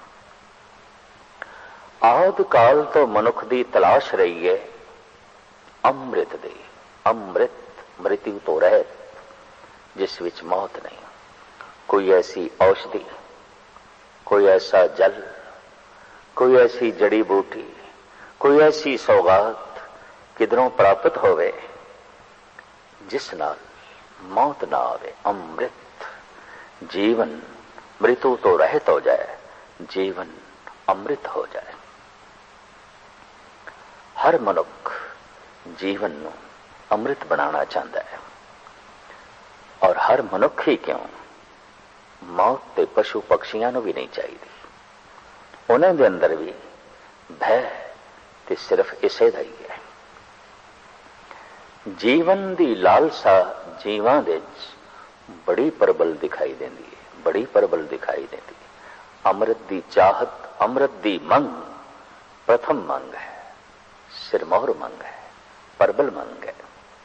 ਆਦਿ ਕਾਲ ਤੋਂ ਮਨੁੱਖ ਦੀ ਤਲਾਸ਼ ਰਹੀ ਹੈ ਅੰਮ੍ਰਿਤ ਦੀ, ਅੰਮ੍ਰਿਤ, ਮ੍ਰਿਤਯੂ ਤੋਂ ਰਹਿਤ, ਜਿਸ ਵਿੱਚ ਮੌਤ ਨਹੀਂ। ਕੋਈ ਐਸੀ ਔਸ਼ਧੀ, ਕੋਈ ਐਸਾ ਜਲ, ਕੋਈ ਐਸੀ ਜੜੀ ਬੂਟੀ, ਕੋਈ ਐਸੀ ਸੌਗਾਤ ਕਿਧਰੋਂ ਪ੍ਰਾਪਤ ਹੋਵੇ ਜਿਸ ਨਾਲ ਮੌਤ ਨਾ ਆਵੇ। ਅੰਮ੍ਰਿਤ, ਜੀਵਨ ਮ੍ਰਿਤੂ ਤੋਂ ਰਹਿਤ ਹੋ ਜਾਏ, ਜੀਵਨ ਅੰਮ੍ਰਿਤ ਹੋ ਜਾਏ। ਹਰ ਮਨੁੱਖ ਜੀਵਨ ਨੂੰ ਅੰਮ੍ਰਿਤ ਬਣਾਉਣਾ ਚਾਹੁੰਦਾ ਹੈ, ਔਰ ਹਰ ਮਨੁੱਖ ਹੀ ਕਿਉਂ, ਮੌਤ ਤੇ ਪਸ਼ੂ ਪਕਸ਼ੀਆਂ ਨੂੰ ਵੀ ਨਹੀਂ ਚਾਹੀਦੀ। ਉਹਨਾਂ ਦੇ ਅੰਦਰ ਵੀ ਭੈ ਤੇ ਸਿਰਫ ਇਸੇ ਦਾ ਹੀ ਹੈ। ਜੀਵਨ ਦੀ ਲਾਲਸਾ ਜੀਵਾਂ ਦੇ ਵਿੱਚ ਬੜੀ ਪ੍ਰਬਲ ਦਿਖਾਈ ਦਿੰਦੀ ਹੈ, ਬੜੀ ਪ੍ਰਬਲ ਦਿਖਾਈ ਦਿੰਦੀ ਹੈ। ਅੰਮ੍ਰਿਤ ਦੀ ਚਾਹਤ, ਅੰਮ੍ਰਿਤ ਦੀ ਮੰਗ ਪ੍ਰਥਮ ਮੰਗ ਹੈ, ਸਿਰਮੌਰ ਮੰਗ ਹੈ, ਪ੍ਰਬਲ ਮੰਗ ਹੈ।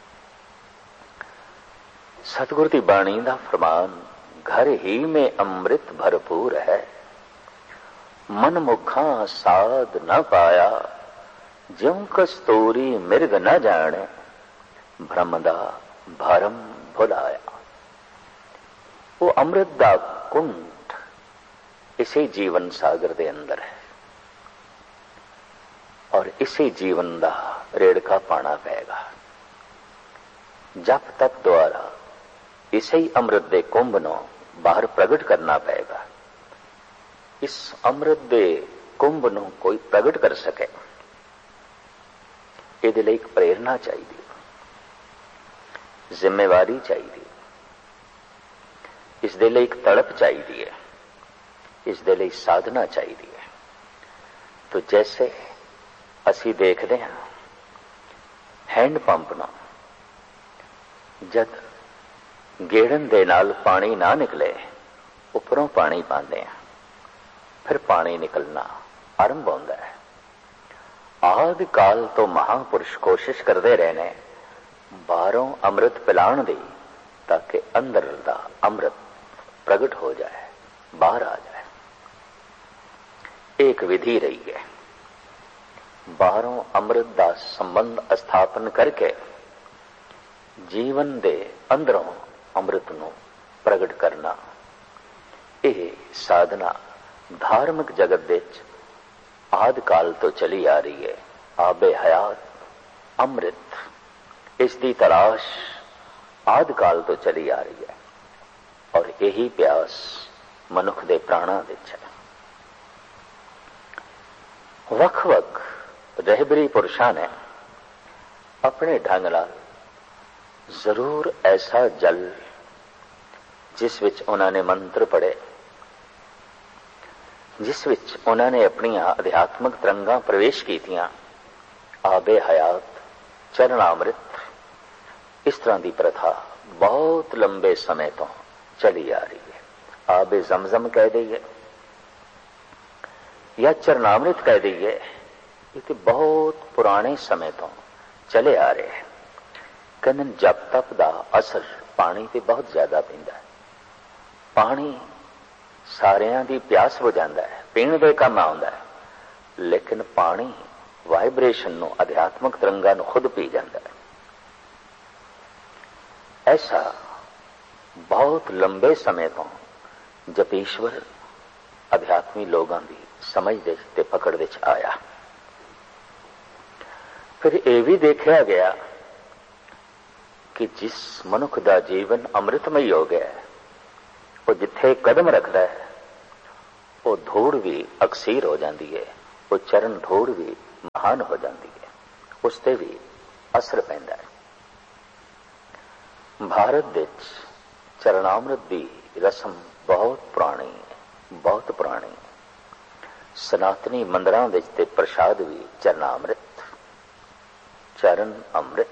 सतगुरु की बाणी का फरमान, घर ही में अमृत भरपूर है, मन मुखा साध न पाया, ज्यों कस्तूरी मिर्ग न जाने, भ्रम दा भरम भुलाया। वो अमृत दा कुंठ इसी जीवन सागर दे अंदर है, और इसी जीवन दा रेड़का पाना पेगा। जप तप द्वारा इसे ही अमृत दे कुंभ नूं बाहर प्रगट करना पेगा। इस अमृत दे कुंभ नूं कोई प्रगट कर सके, इहदे लई एक प्रेरणा चाहिए, जिम्मेवारी चाहिए, इस दे लई एक तड़प चाहिए, इस दे लई साधना चाहिए। तो जैसे असी देखते हैं हैंड पंप नूं जद गेड़न दे नाल पानी ना निकले, उपरों पानी पाते हैं, फिर पानी निकलना आरंभ होता है। आदि काल तो महापुरुष कोशिश करते रहे ने बाहरों अमृत पिलाण दी, ताकि अंदर दा अमृत प्रगट हो जाए, बाहर आ जाए। एक विधि रही है, बाहरों अमृत दा संबंध स्थापन करके जीवन दे अंदरों अमृत नूं प्रगट करना। यह साधना धार्मिक जगत विच आदि काल तो चली आ रही है। आबे हयात अमृत, इसकी तलाश आदि काल तो चली आ रही है, और यही प्यास मनुख दे प्राणा विच है। वख वख रहबरी पुरुषां ने अपने ढंग नाल जरूर ऐसा जल, जिस विच उन्होंने मंत्र पढ़े, जिस विच उन्होंने अपनी अध्यात्मक तरंगां प्रवेश कीतियां, आबे हयात, चरणामृत, इस तरह की प्रथा बहुत लंबे समय तो चली आ रही है। आबे जमजम कह दईए या चरणामृत कह दईए, ये तो बहुत पुराने समय तो चले आ रहे हैं। कहते जप तप का असर पानी ते बहुत ज्यादा पैंदा है। पानी सारियां दी प्यास बुझांदा है, पीण दे काम आउंदा है, लेकिन पानी वाइब्रेशन नूं, अध्यात्मक तरंगां नूं खुद पी जांदा है। ऐसा बहुत लंबे समय तो जपीश्वर अध्यात्मी लोगों की समझ दे ते पकड़ विच आया। फिर यह भी देखा गया कि जिस मनुख का जीवन अमृतमय हो गया है, वो जिथे कदम रखता है ਉਹ ਧੂੜ ਵੀ ਅਕਸੀਰ ਹੋ ਜਾਂਦੀ ਹੈ, ਉਹ ਚਰਨ ਧੂੜ ਵੀ ਮਹਾਨ ਹੋ ਜਾਂਦੀ ਹੈ, ਉਸ ਤੇ ਵੀ ਅਸਰ ਪੈਂਦਾ ਹੈ। ਭਾਰਤ ਵਿੱਚ ਚਰਨਾਮ੍ਰਿਤ ਦੀ ਰਸਮ ਬਹੁਤ ਪੁਰਾਣੀ ਹੈ, ਬਹੁਤ ਪੁਰਾਣੀ ਹੈ। ਸਨਾਤਨੀ ਮੰਦਰਾਂ ਵਿੱਚ ਤੇ ਪ੍ਰਸ਼ਾਦ ਵੀ ਚਰਨਾਮ੍ਰਿਤ, ਚਰਨ ਅੰਮ੍ਰਿਤ।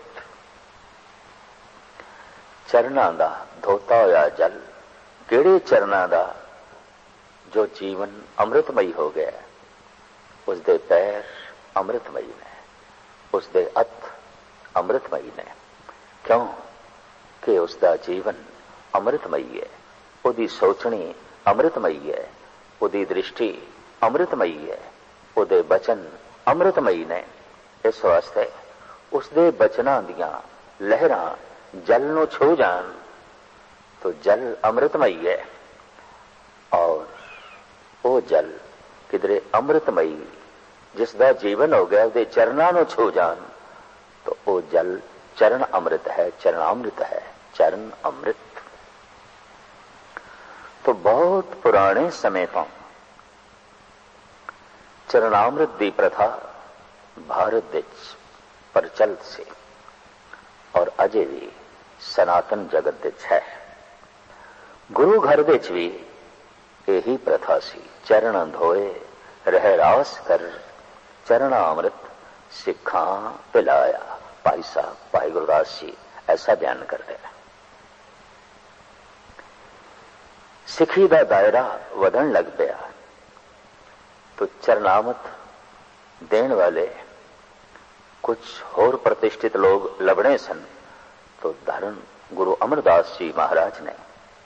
ਚਰਨਾਂ ਦਾ ਧੋਤਾ ਹੋਇਆ ਜਲ, ਕਿਹੜੇ ਚਰਨਾਂ ਦਾ? ਜੋ ਜੀਵਨ ਅੰਮ੍ਰਿਤਮਈ ਹੋ ਗਿਆ, ਉਸਦੇ ਪੈਰ ਅੰਮ੍ਰਿਤਮਈ ਨੇ, ਉਸਦੇ ਹੱਥ ਅੰਮ੍ਰਿਤਮਈ ਨੇ। ਕਿਉਂ? ਕਿ ਉਸਦਾ ਜੀਵਨ ਅੰਮ੍ਰਿਤਮਈ ਹੈ, ਉਹਦੀ ਸੋਚਣੀ ਅੰਮ੍ਰਿਤਮਈ ਹੈ, ਉਹਦੀ ਦ੍ਰਿਸ਼ਟੀ ਅੰਮ੍ਰਿਤਮਈ ਹੈ, ਉਹਦੇ ਬਚਨ ਅੰਮ੍ਰਿਤਮਈ ਨੇ। ਇਸ ਵਾਸਤੇ ਉਸਦੇ ਬਚਨਾਂ ਦੀਆਂ ਲਹਿਰਾਂ ਜਲ ਨੂੰ ਛੂ ਜਾਣ ਤਾਂ ਜਲ ਅੰਮ੍ਰਿਤਮਈ ਹੈ। ਔਰ ਉਹ ਜਲ ਕਿਧਰੇ ਅੰਮ੍ਰਿਤਮਈ ਜਿਸ ਦਾ ਜੀਵਨ ਹੋ ਗਿਆ, ਉਹਦੇ ਚਰਨਾਂ ਨੂੰ ਛੂ ਜਾਣ ਤਾਂ ਉਹ ਜਲ ਚਰਨ ਅੰਮ੍ਰਿਤ ਹੈ, ਚਰਨਾਮ੍ਰਿਤ ਹੈ, ਚਰਨ ਅੰਮ੍ਰਿਤ। तो बहुत पुराने समय तो चरणामृत की प्रथा भारत विच प्रचलित सी और अजे भी सनातन जगत विच है। गुरु घर विच भी यही प्रथा सी। चरण धोए रह रास कर चरणामृत सिखा पिलाया। भाई साहब भाई गुरदास जी ऐसा बयान करते हैं। सिखी का दायरा वधन लग पाया तो चरणामृत देने वाले कुछ होर प्रतिष्ठित लोग लभने सन। तो धर्म गुरु अमरदास जी महाराज ने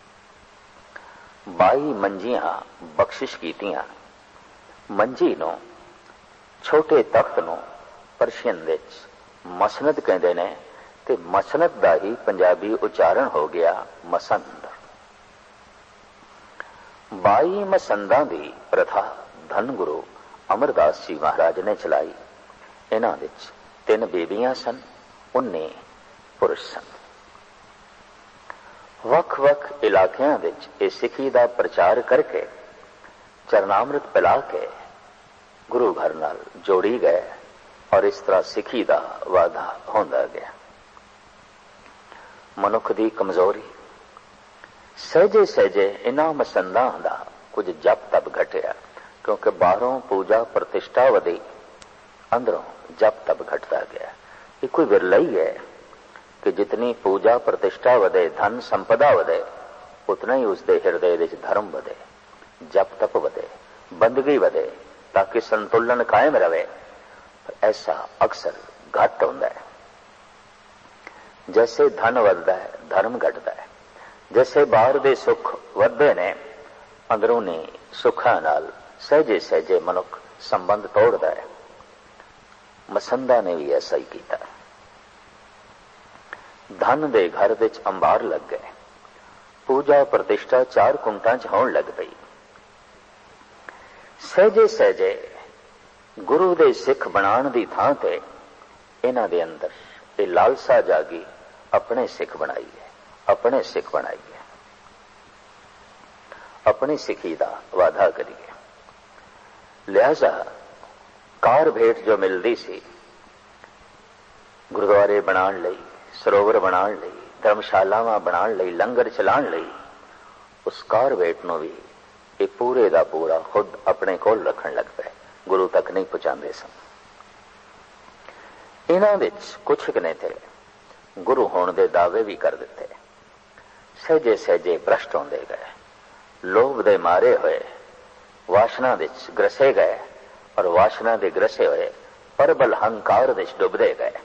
बाई मंजियां बख्शिश कीतियां। मंजी नो छोटे तख्त नो परशियन विच मसनद कहते ने ते मसनद का ही पंजाबी उच्चारण हो गया मसंद। बाई मसंदा की प्रथा धन गुरु अमरदास जी महाराज ने चलाई। इन्हां विच तीन बेबियां सन, उन्नी पुरुष सन। वख वख इलाकियां विच इह सिखी का प्रचार करके चरणामृत पिला के गुरु घर नाल जोड़ी गए और इस तरह सिखी का वाधा होंदा गया। मनुख की कमजोरी सहजे सहजे इन्हां मसंदां दा कुछ जप तप घटिया, क्योंकि बाहरों पूजा प्रतिष्ठा वधी, अंदरों जप तप घटता गया। ये कोई विरला ही है कि जितनी पूजा प्रतिष्ठा वधे, धन संपदा वधे, उतना ही उसके हृदय विच धर्म वधे, जप तप वधे, बंदगी वधे, ताकि संतुलन कायम रहे। पर ऐसा अक्सर घट होंदा है। जैसे धन वधदा है धर्म घटता है। जैसे बाहर दे सुख वधदे ने, अंदरूनी सुखां नाल सहजे सहजे मनुख संबंध तोड़दा है। मसंदा ने भी ऐसा ही किया। धन दे घर विच अंबार लग गए, पूजा प्रतिष्ठा चार कुंटां च होण लग पई। सहजे सहजे गुरु दे सिख बनाण दी थां ते इन्हां दे अंदर ये लालसा जागी, अपने सिख बनाईए, अपने सिख बनाईए, अपनी सिखी का वादा करिए। लिहाजा कार भेंट जो मिलती सी, गुरुद्वारे बनाण लई, सरोवर बनाण लई, धर्मशालावां बनाण लई, लंगर चलाण लई, उस कार भेंट नूं भी ये पूरे दा पूरा खुद अपने कोल रखण लग पए। गुरु तक नहीं पहुंचाते सन। इन्हां विच कुछ ने थे गुरु होने दे दावे भी कर दिते। सहजे सहजे भ्रष्ट होंदे गए, लोभ दे मारे हुए वासना विच ग्रसे गए और वासना दे ग्रसे हुए परबल हंकार विच डुबदे गए।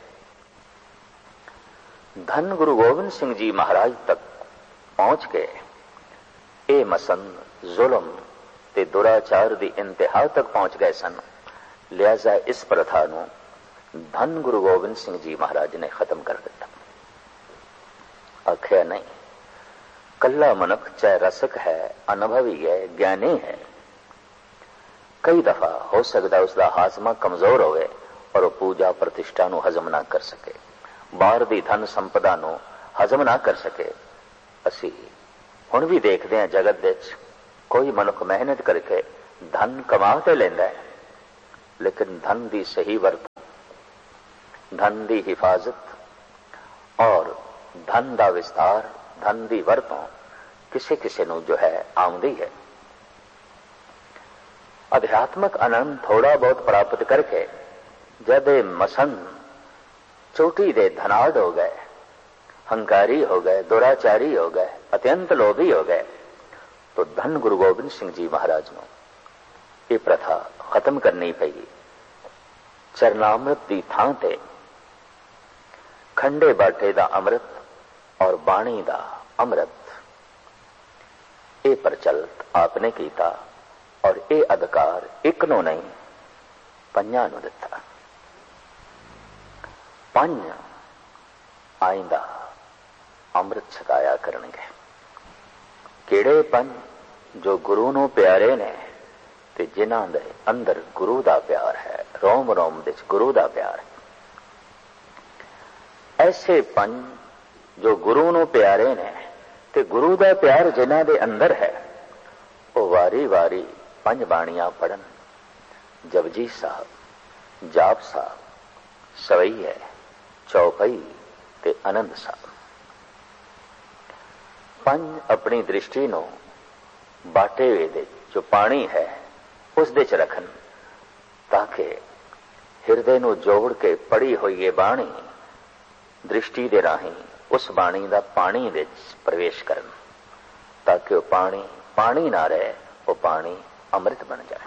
धन गुरु गोबिंद सिंह जी महाराज तक पहुंच के ये मसंद जुल्म ते दुराचार दी इंतहा तक पहुंच गए सन। लिहाजा इस प्रथा नूं धन गुरु गोबिंद सिंह जी महाराज ने खत्म कर दिता। आख्या नहीं, कल्ला मनुख चाहे रसक है, अनुभवी है, ज्ञानी है, कई दफा हो सकता उसका हाजमा कमजोर होवे और वो पूजा प्रतिष्ठा नूं हजम ना कर सके, बाहर दी धन संपदा नूं हजम ना कर सके। असी हुण भी देखते हैं जगत विच कोई मनुख मेहनत करके धन कमा तो लेंदा है, लेकिन धन की सही वरतों, धन की हिफाजत और धन का विस्तार, धन की वरतों किसी किसी नूं जो है आउंदी है। अध्यात्मक आनंद थोड़ा बहुत प्राप्त करके जब मसन चोटी दे धनाढ़ हो गए, हंकारी हो गए, दुराचारी हो गए, अत्यंत लोभी हो गए, तो धन गुरु गोबिंद सिंह जी महाराज को ये प्रथा खत्म करनी पई। चरनामृत की थां ते खंडे बाटे दा अमृत और बाणी दा अमृत ये प्रचलित आपने कीता और ये अधिकार एक नूं नहीं पंजां नूं दिता। पंज आइंदा अमृत छकाया करनगे। किहड़े पंज? जो गुरु नूं प्यारे ने ते जिन्हां दे अंदर गुरु दा प्यार है, रोम रोम विच गुरु दा प्यार है। ऐसे पंज जो गुरु नूं प्यारे ने ते गुरु दा प्यार जिन्हां दे अंदर है, वो वारी वारी पंज बाणियां पढ़न। जपजी साहब, जाप साहब, सवैया, चौपई ते आनंद साहब। पंज अपनी दृष्टि नूं बाटे वे दे जो पानी है उस दे च रखन, ताकि हिरदे नूं जोड़ के पढ़ी हुई ये बाणी दृष्टि दे राही उस बाणी दा पानी विच प्रवेश करन, ताकि वो पानी पानी ना रहे, वो पानी अमृत बन जाए।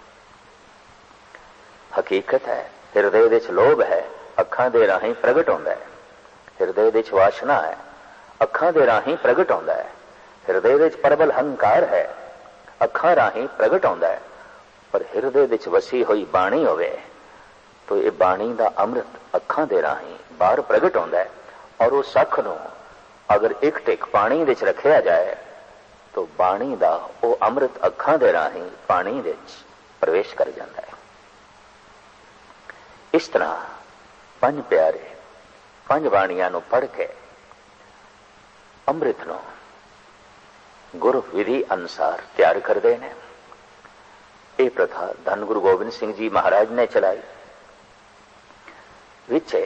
हकीकत है हिरदे विच लोभ है, अखां दे राही प्रगट होंदा है। हिरदे विच वासना है, अखां दे राही प्रगट होंदा है। हिरदे विच प्रबल हंकार है, अखां राही प्रगट होंदा है। पर हिरदे विच वसी हुई बाणी होवे तो ये बाणी दा अमृत अखां दे राही बाहर प्रगट होंदा है, और उस अख नूं अगर एक टिक पानी विच रखिया जाए तो बाणी दा वो अमृत अखां दे राही पानी विच प्रवेश कर जाता है। इस तरह पंज प्यारे पंज बाणियां नूं पढ़ के अमृत नूं गुरु विधि अनुसार तैयार करते हैं। ये प्रथा धन गुरु गोबिंद सिंह जी महाराज ने चलाई। विचे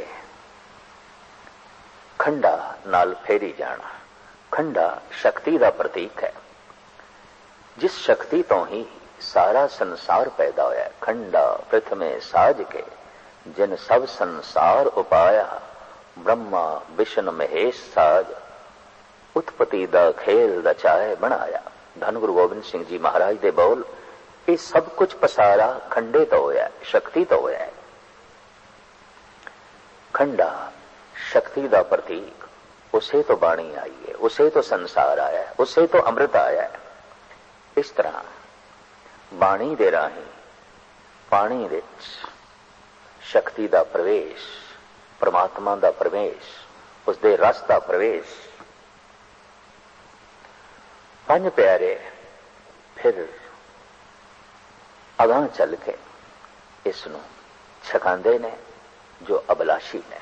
खंडा नाल फेरी जाना। खंडा शक्ति का प्रतीक है, जिस शक्ति तो ही सारा संसार पैदा होया। खंडा प्रथमे साज के जिन सब संसार उपाया, ब्रह्मा विष्णु महेश साज, उत्पत्ति दा खेल रचाए बनाया। धन गुरु गोबिंद सिंह जी महाराज दे बोल, ये सब कुछ पसारा खंडे तो होया, शक्ति तो होया। खंडा शक्ति दा प्रतीक, उसे तो बाणी आई है, उसे तो संसार आया है, उसे तो अमृत आया है। इस तरह बाणी दे राही पानी विच शक्ति दा प्रवेश, परमात्मा दा प्रवेश, उसदे रस दा प्रवेश। पंज प्यारे फिर अगां चल के इसनूं छकांदे ने जो अभिलाषी ने,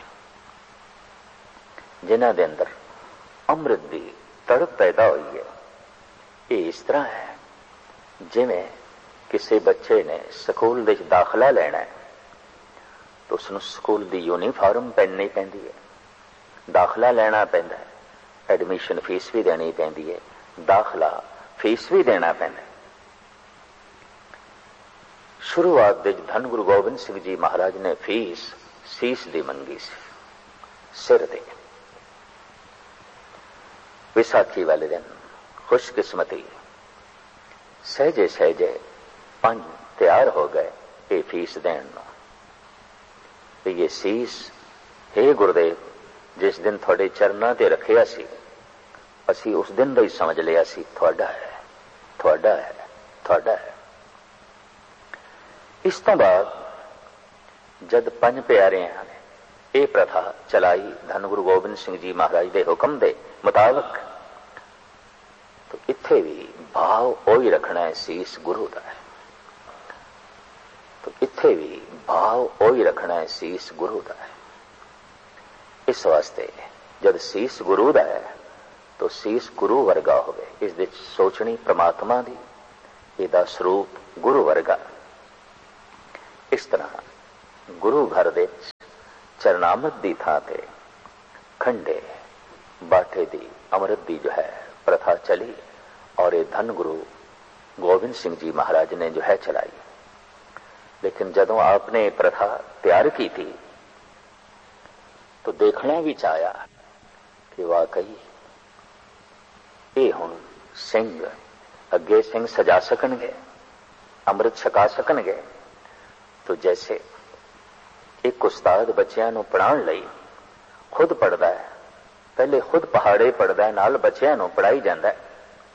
जिन्हां दे अंदर अमृत दी तड़प पैदा हुई है। ये इस तरह है जिवें किसी बच्चे ने स्कूल विच दाखला लेना है तो उसनूं स्कूल दी यूनीफॉर्म पहननी पैंदी है, दाखला लेना पैंदा है, एडमिशन फीस भी देनी पैंदी है, दाखला फीस भी देना पैंदा है। शुरुआत विच धन गुरु गोबिंद सिंह जी महाराज ने फीस सीस दी मंगी सी, सिर दे। विसाखी वाले दिन खुशकिस्मती सहजे सहजे पंज तैयार हो गए ये फीस देन। ये सीस, हे गुरुदेव, जिस दिन थोड़े चरना ते रखिया सी, असी उस दिन ही समझ लिया सी थोड़ा है, थोड़ा है, थोड़ा है। इस तो बाद जद पंज प्यारियां ने ये प्रथा चलाई धन गुरु गोबिंद सिंह जी महाराज के हुक्म के मुताबिक, तो इत्थे भी भाव ओही रखना है, सीस गुरु का है। तो इत्थे भी भाव ओही रखना है, सीस गुरु का है। इस वास्ते जब सीस गुरु का है तो सीस गुरु वर्गा होवे। इस विच सोचनी परमात्मा दी, ਇਹਦਾ ਸਰੂਪ ਗੁਰੂ ਵਰਗਾ। ਇਸ ਤਰ੍ਹਾਂ ਗੁਰੂ ਘਰ ਦੇ ਚਰਨਾਮਤ ਦੀ ਥਾਂ ਤੇ ਖੰਡੇ ਬਾਟੇ ਦੀ ਅੰਮ੍ਰਿਤ ਦੀ ਜੋ ਹੈ ਪ੍ਰਥਾ ਚਲੀ और ये धन गुरु गोविंद सिंह जी महाराज ने जो है चलाई। लेकिन जदों आपने प्रथा तैयार की थी तो देखना भी चाहा कि वाकई ये हुण सिंह अगे सिंह सजा सकणगे, अमृत छका सकणगे। तो जैसे एक उस्ताद बच्चियां नूं पढ़ाउण लई खुद पढ़दा है, पहले खुद पहाड़े पढ़दा है, नाल बच्चियां नूं पढ़ाई जांदा है।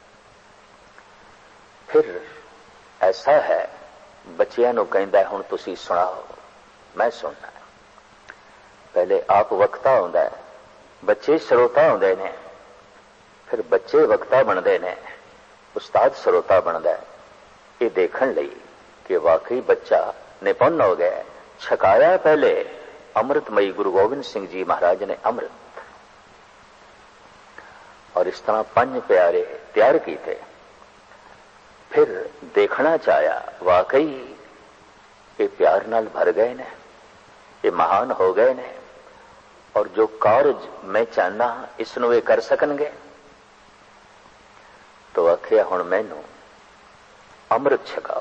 फिर ऐसा है बच्चियां नूं कहंदा है हुण तुसीं सुणाओ, मैं सुनना है। पहले आप वक्ता हुंदा है, बच्चे श्रोता हुंदे ने, फिर बच्चे वक्ता बनदे ने, उस्ताद श्रोता बनदा है। ये देखण लई कि वाकई बच्चा निपुण हो गया, छकाया पहले अमृतमयी गुरु गोबिंद सिंह जी महाराज ने अमृत, और इस तरह पंज प्यारे तैयार किए। फिर देखना चाहा वाकई ये प्यार नाल भर गए ने, ये महान हो गए ने, और जो कार्य मैं चाहना इसनूं ये कर सकणगे। तो आखिया हुण मैनूं अमृत छकाओ,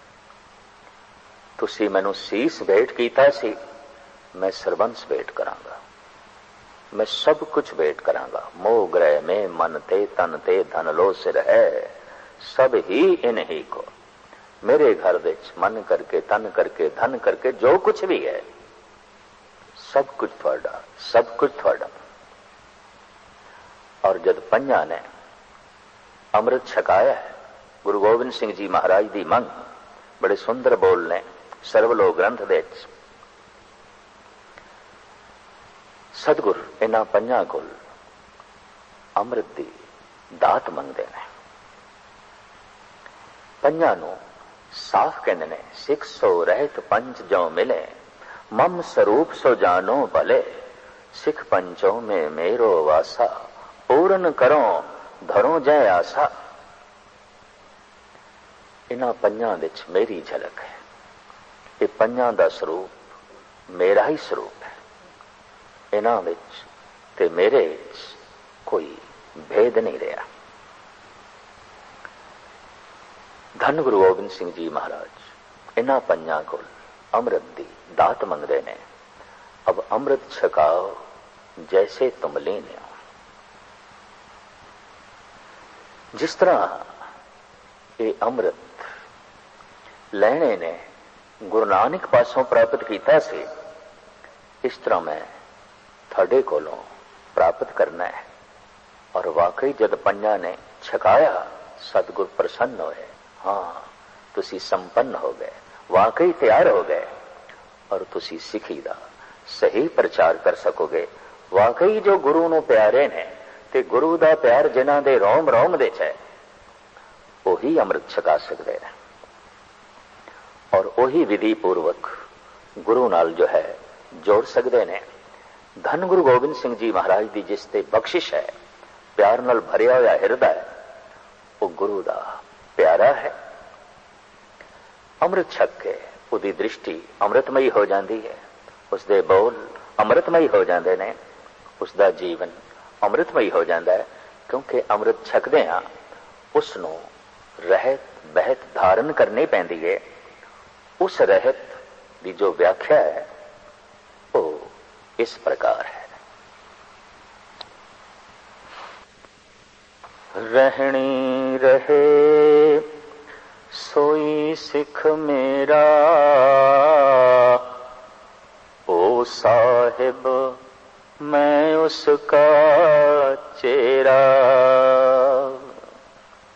तुसीं मैनूं सीस भेंट कीता सी, मैं सरबंस भेंट करांगा, मैं सब कुछ भेंट करांगा। मोह ग्रह में मन ते तन ते धन लो सिर है, सब ही इन ही को। मेरे घर विच मन करके तन करके धन करके जो कुछ भी है सब कुछ थोड़ा, सब कुछ थोड़ा। और जब पंजा ने अमृत छकाया है, गुरु गोबिंद सिंह जी महाराज दी मंग बड़े सुंदर बोल ने सर्वलोक ग्रंथ दे सतगुर इन्हां पंजां कोल अमृत दी दात मंगदे ने। पंजां नूं साफ कहंदे ने, सिख सो रहत पंच जो मिले, मम स्वरूप सो जानो भले, सिख पंचों में मेरो वासा, पूर्ण करो धरो जय आसा। इन्हां पंजां विच मेरी झलक है, ये पंजां दा स्वरूप मेरा ही स्वरूप है, इन्हां विच ते मेरे विच कोई भेद नहीं रहा। धन गुरु गोबिंद सिंह जी महाराज इन्हां पंजां कोल अमृत दी दात मंगदे ने। अब अमृत छकाओ जैसे तुम लीने हो। जिस तरह ये अमृत लैणे ने गुरु नानक पासों प्राप्त किया सी, इस तरह मैं थोड़े कोलों प्राप्त करना है। और वाकई जद पंजां ने छकाया सतगुर प्रसन्न होए, हाँ तुसी संपन्न हो गए, वाकई तैयार हो गए, और तुसी सिखी दा सही प्रचार कर सकोगे। वाकई जो गुरु नूं प्यारे ने ते गुरु दा प्यार जिन्हां दे रोम रोम दे च है, ओही अमृत छका सकदे ने, और ओही विधि पूर्वक गुरु नाल जो है जोड़ सकदे ने। धन गुरु गोबिंद सिंह जी महाराज दी जिस ते बख्शिश है, प्यार नाल भरिया होया हिरदा, वो गुरु दा प्यारा है। अमृत छक के उदी दृष्टि अमृतमयी हो जाती है, उसके बोल अमृतमयी हो जाते हैं, उसका जीवन अमृतमयी हो जाता है। क्योंकि अमृत छकदे हाँ उसनों रहत बहत धारण करनी पैंदी है। उस रहत की जो व्याख्या है वो इस प्रकार है। रहनी रहे सोई सिख मेरा, ओ साहिब मैं उसका चेहरा।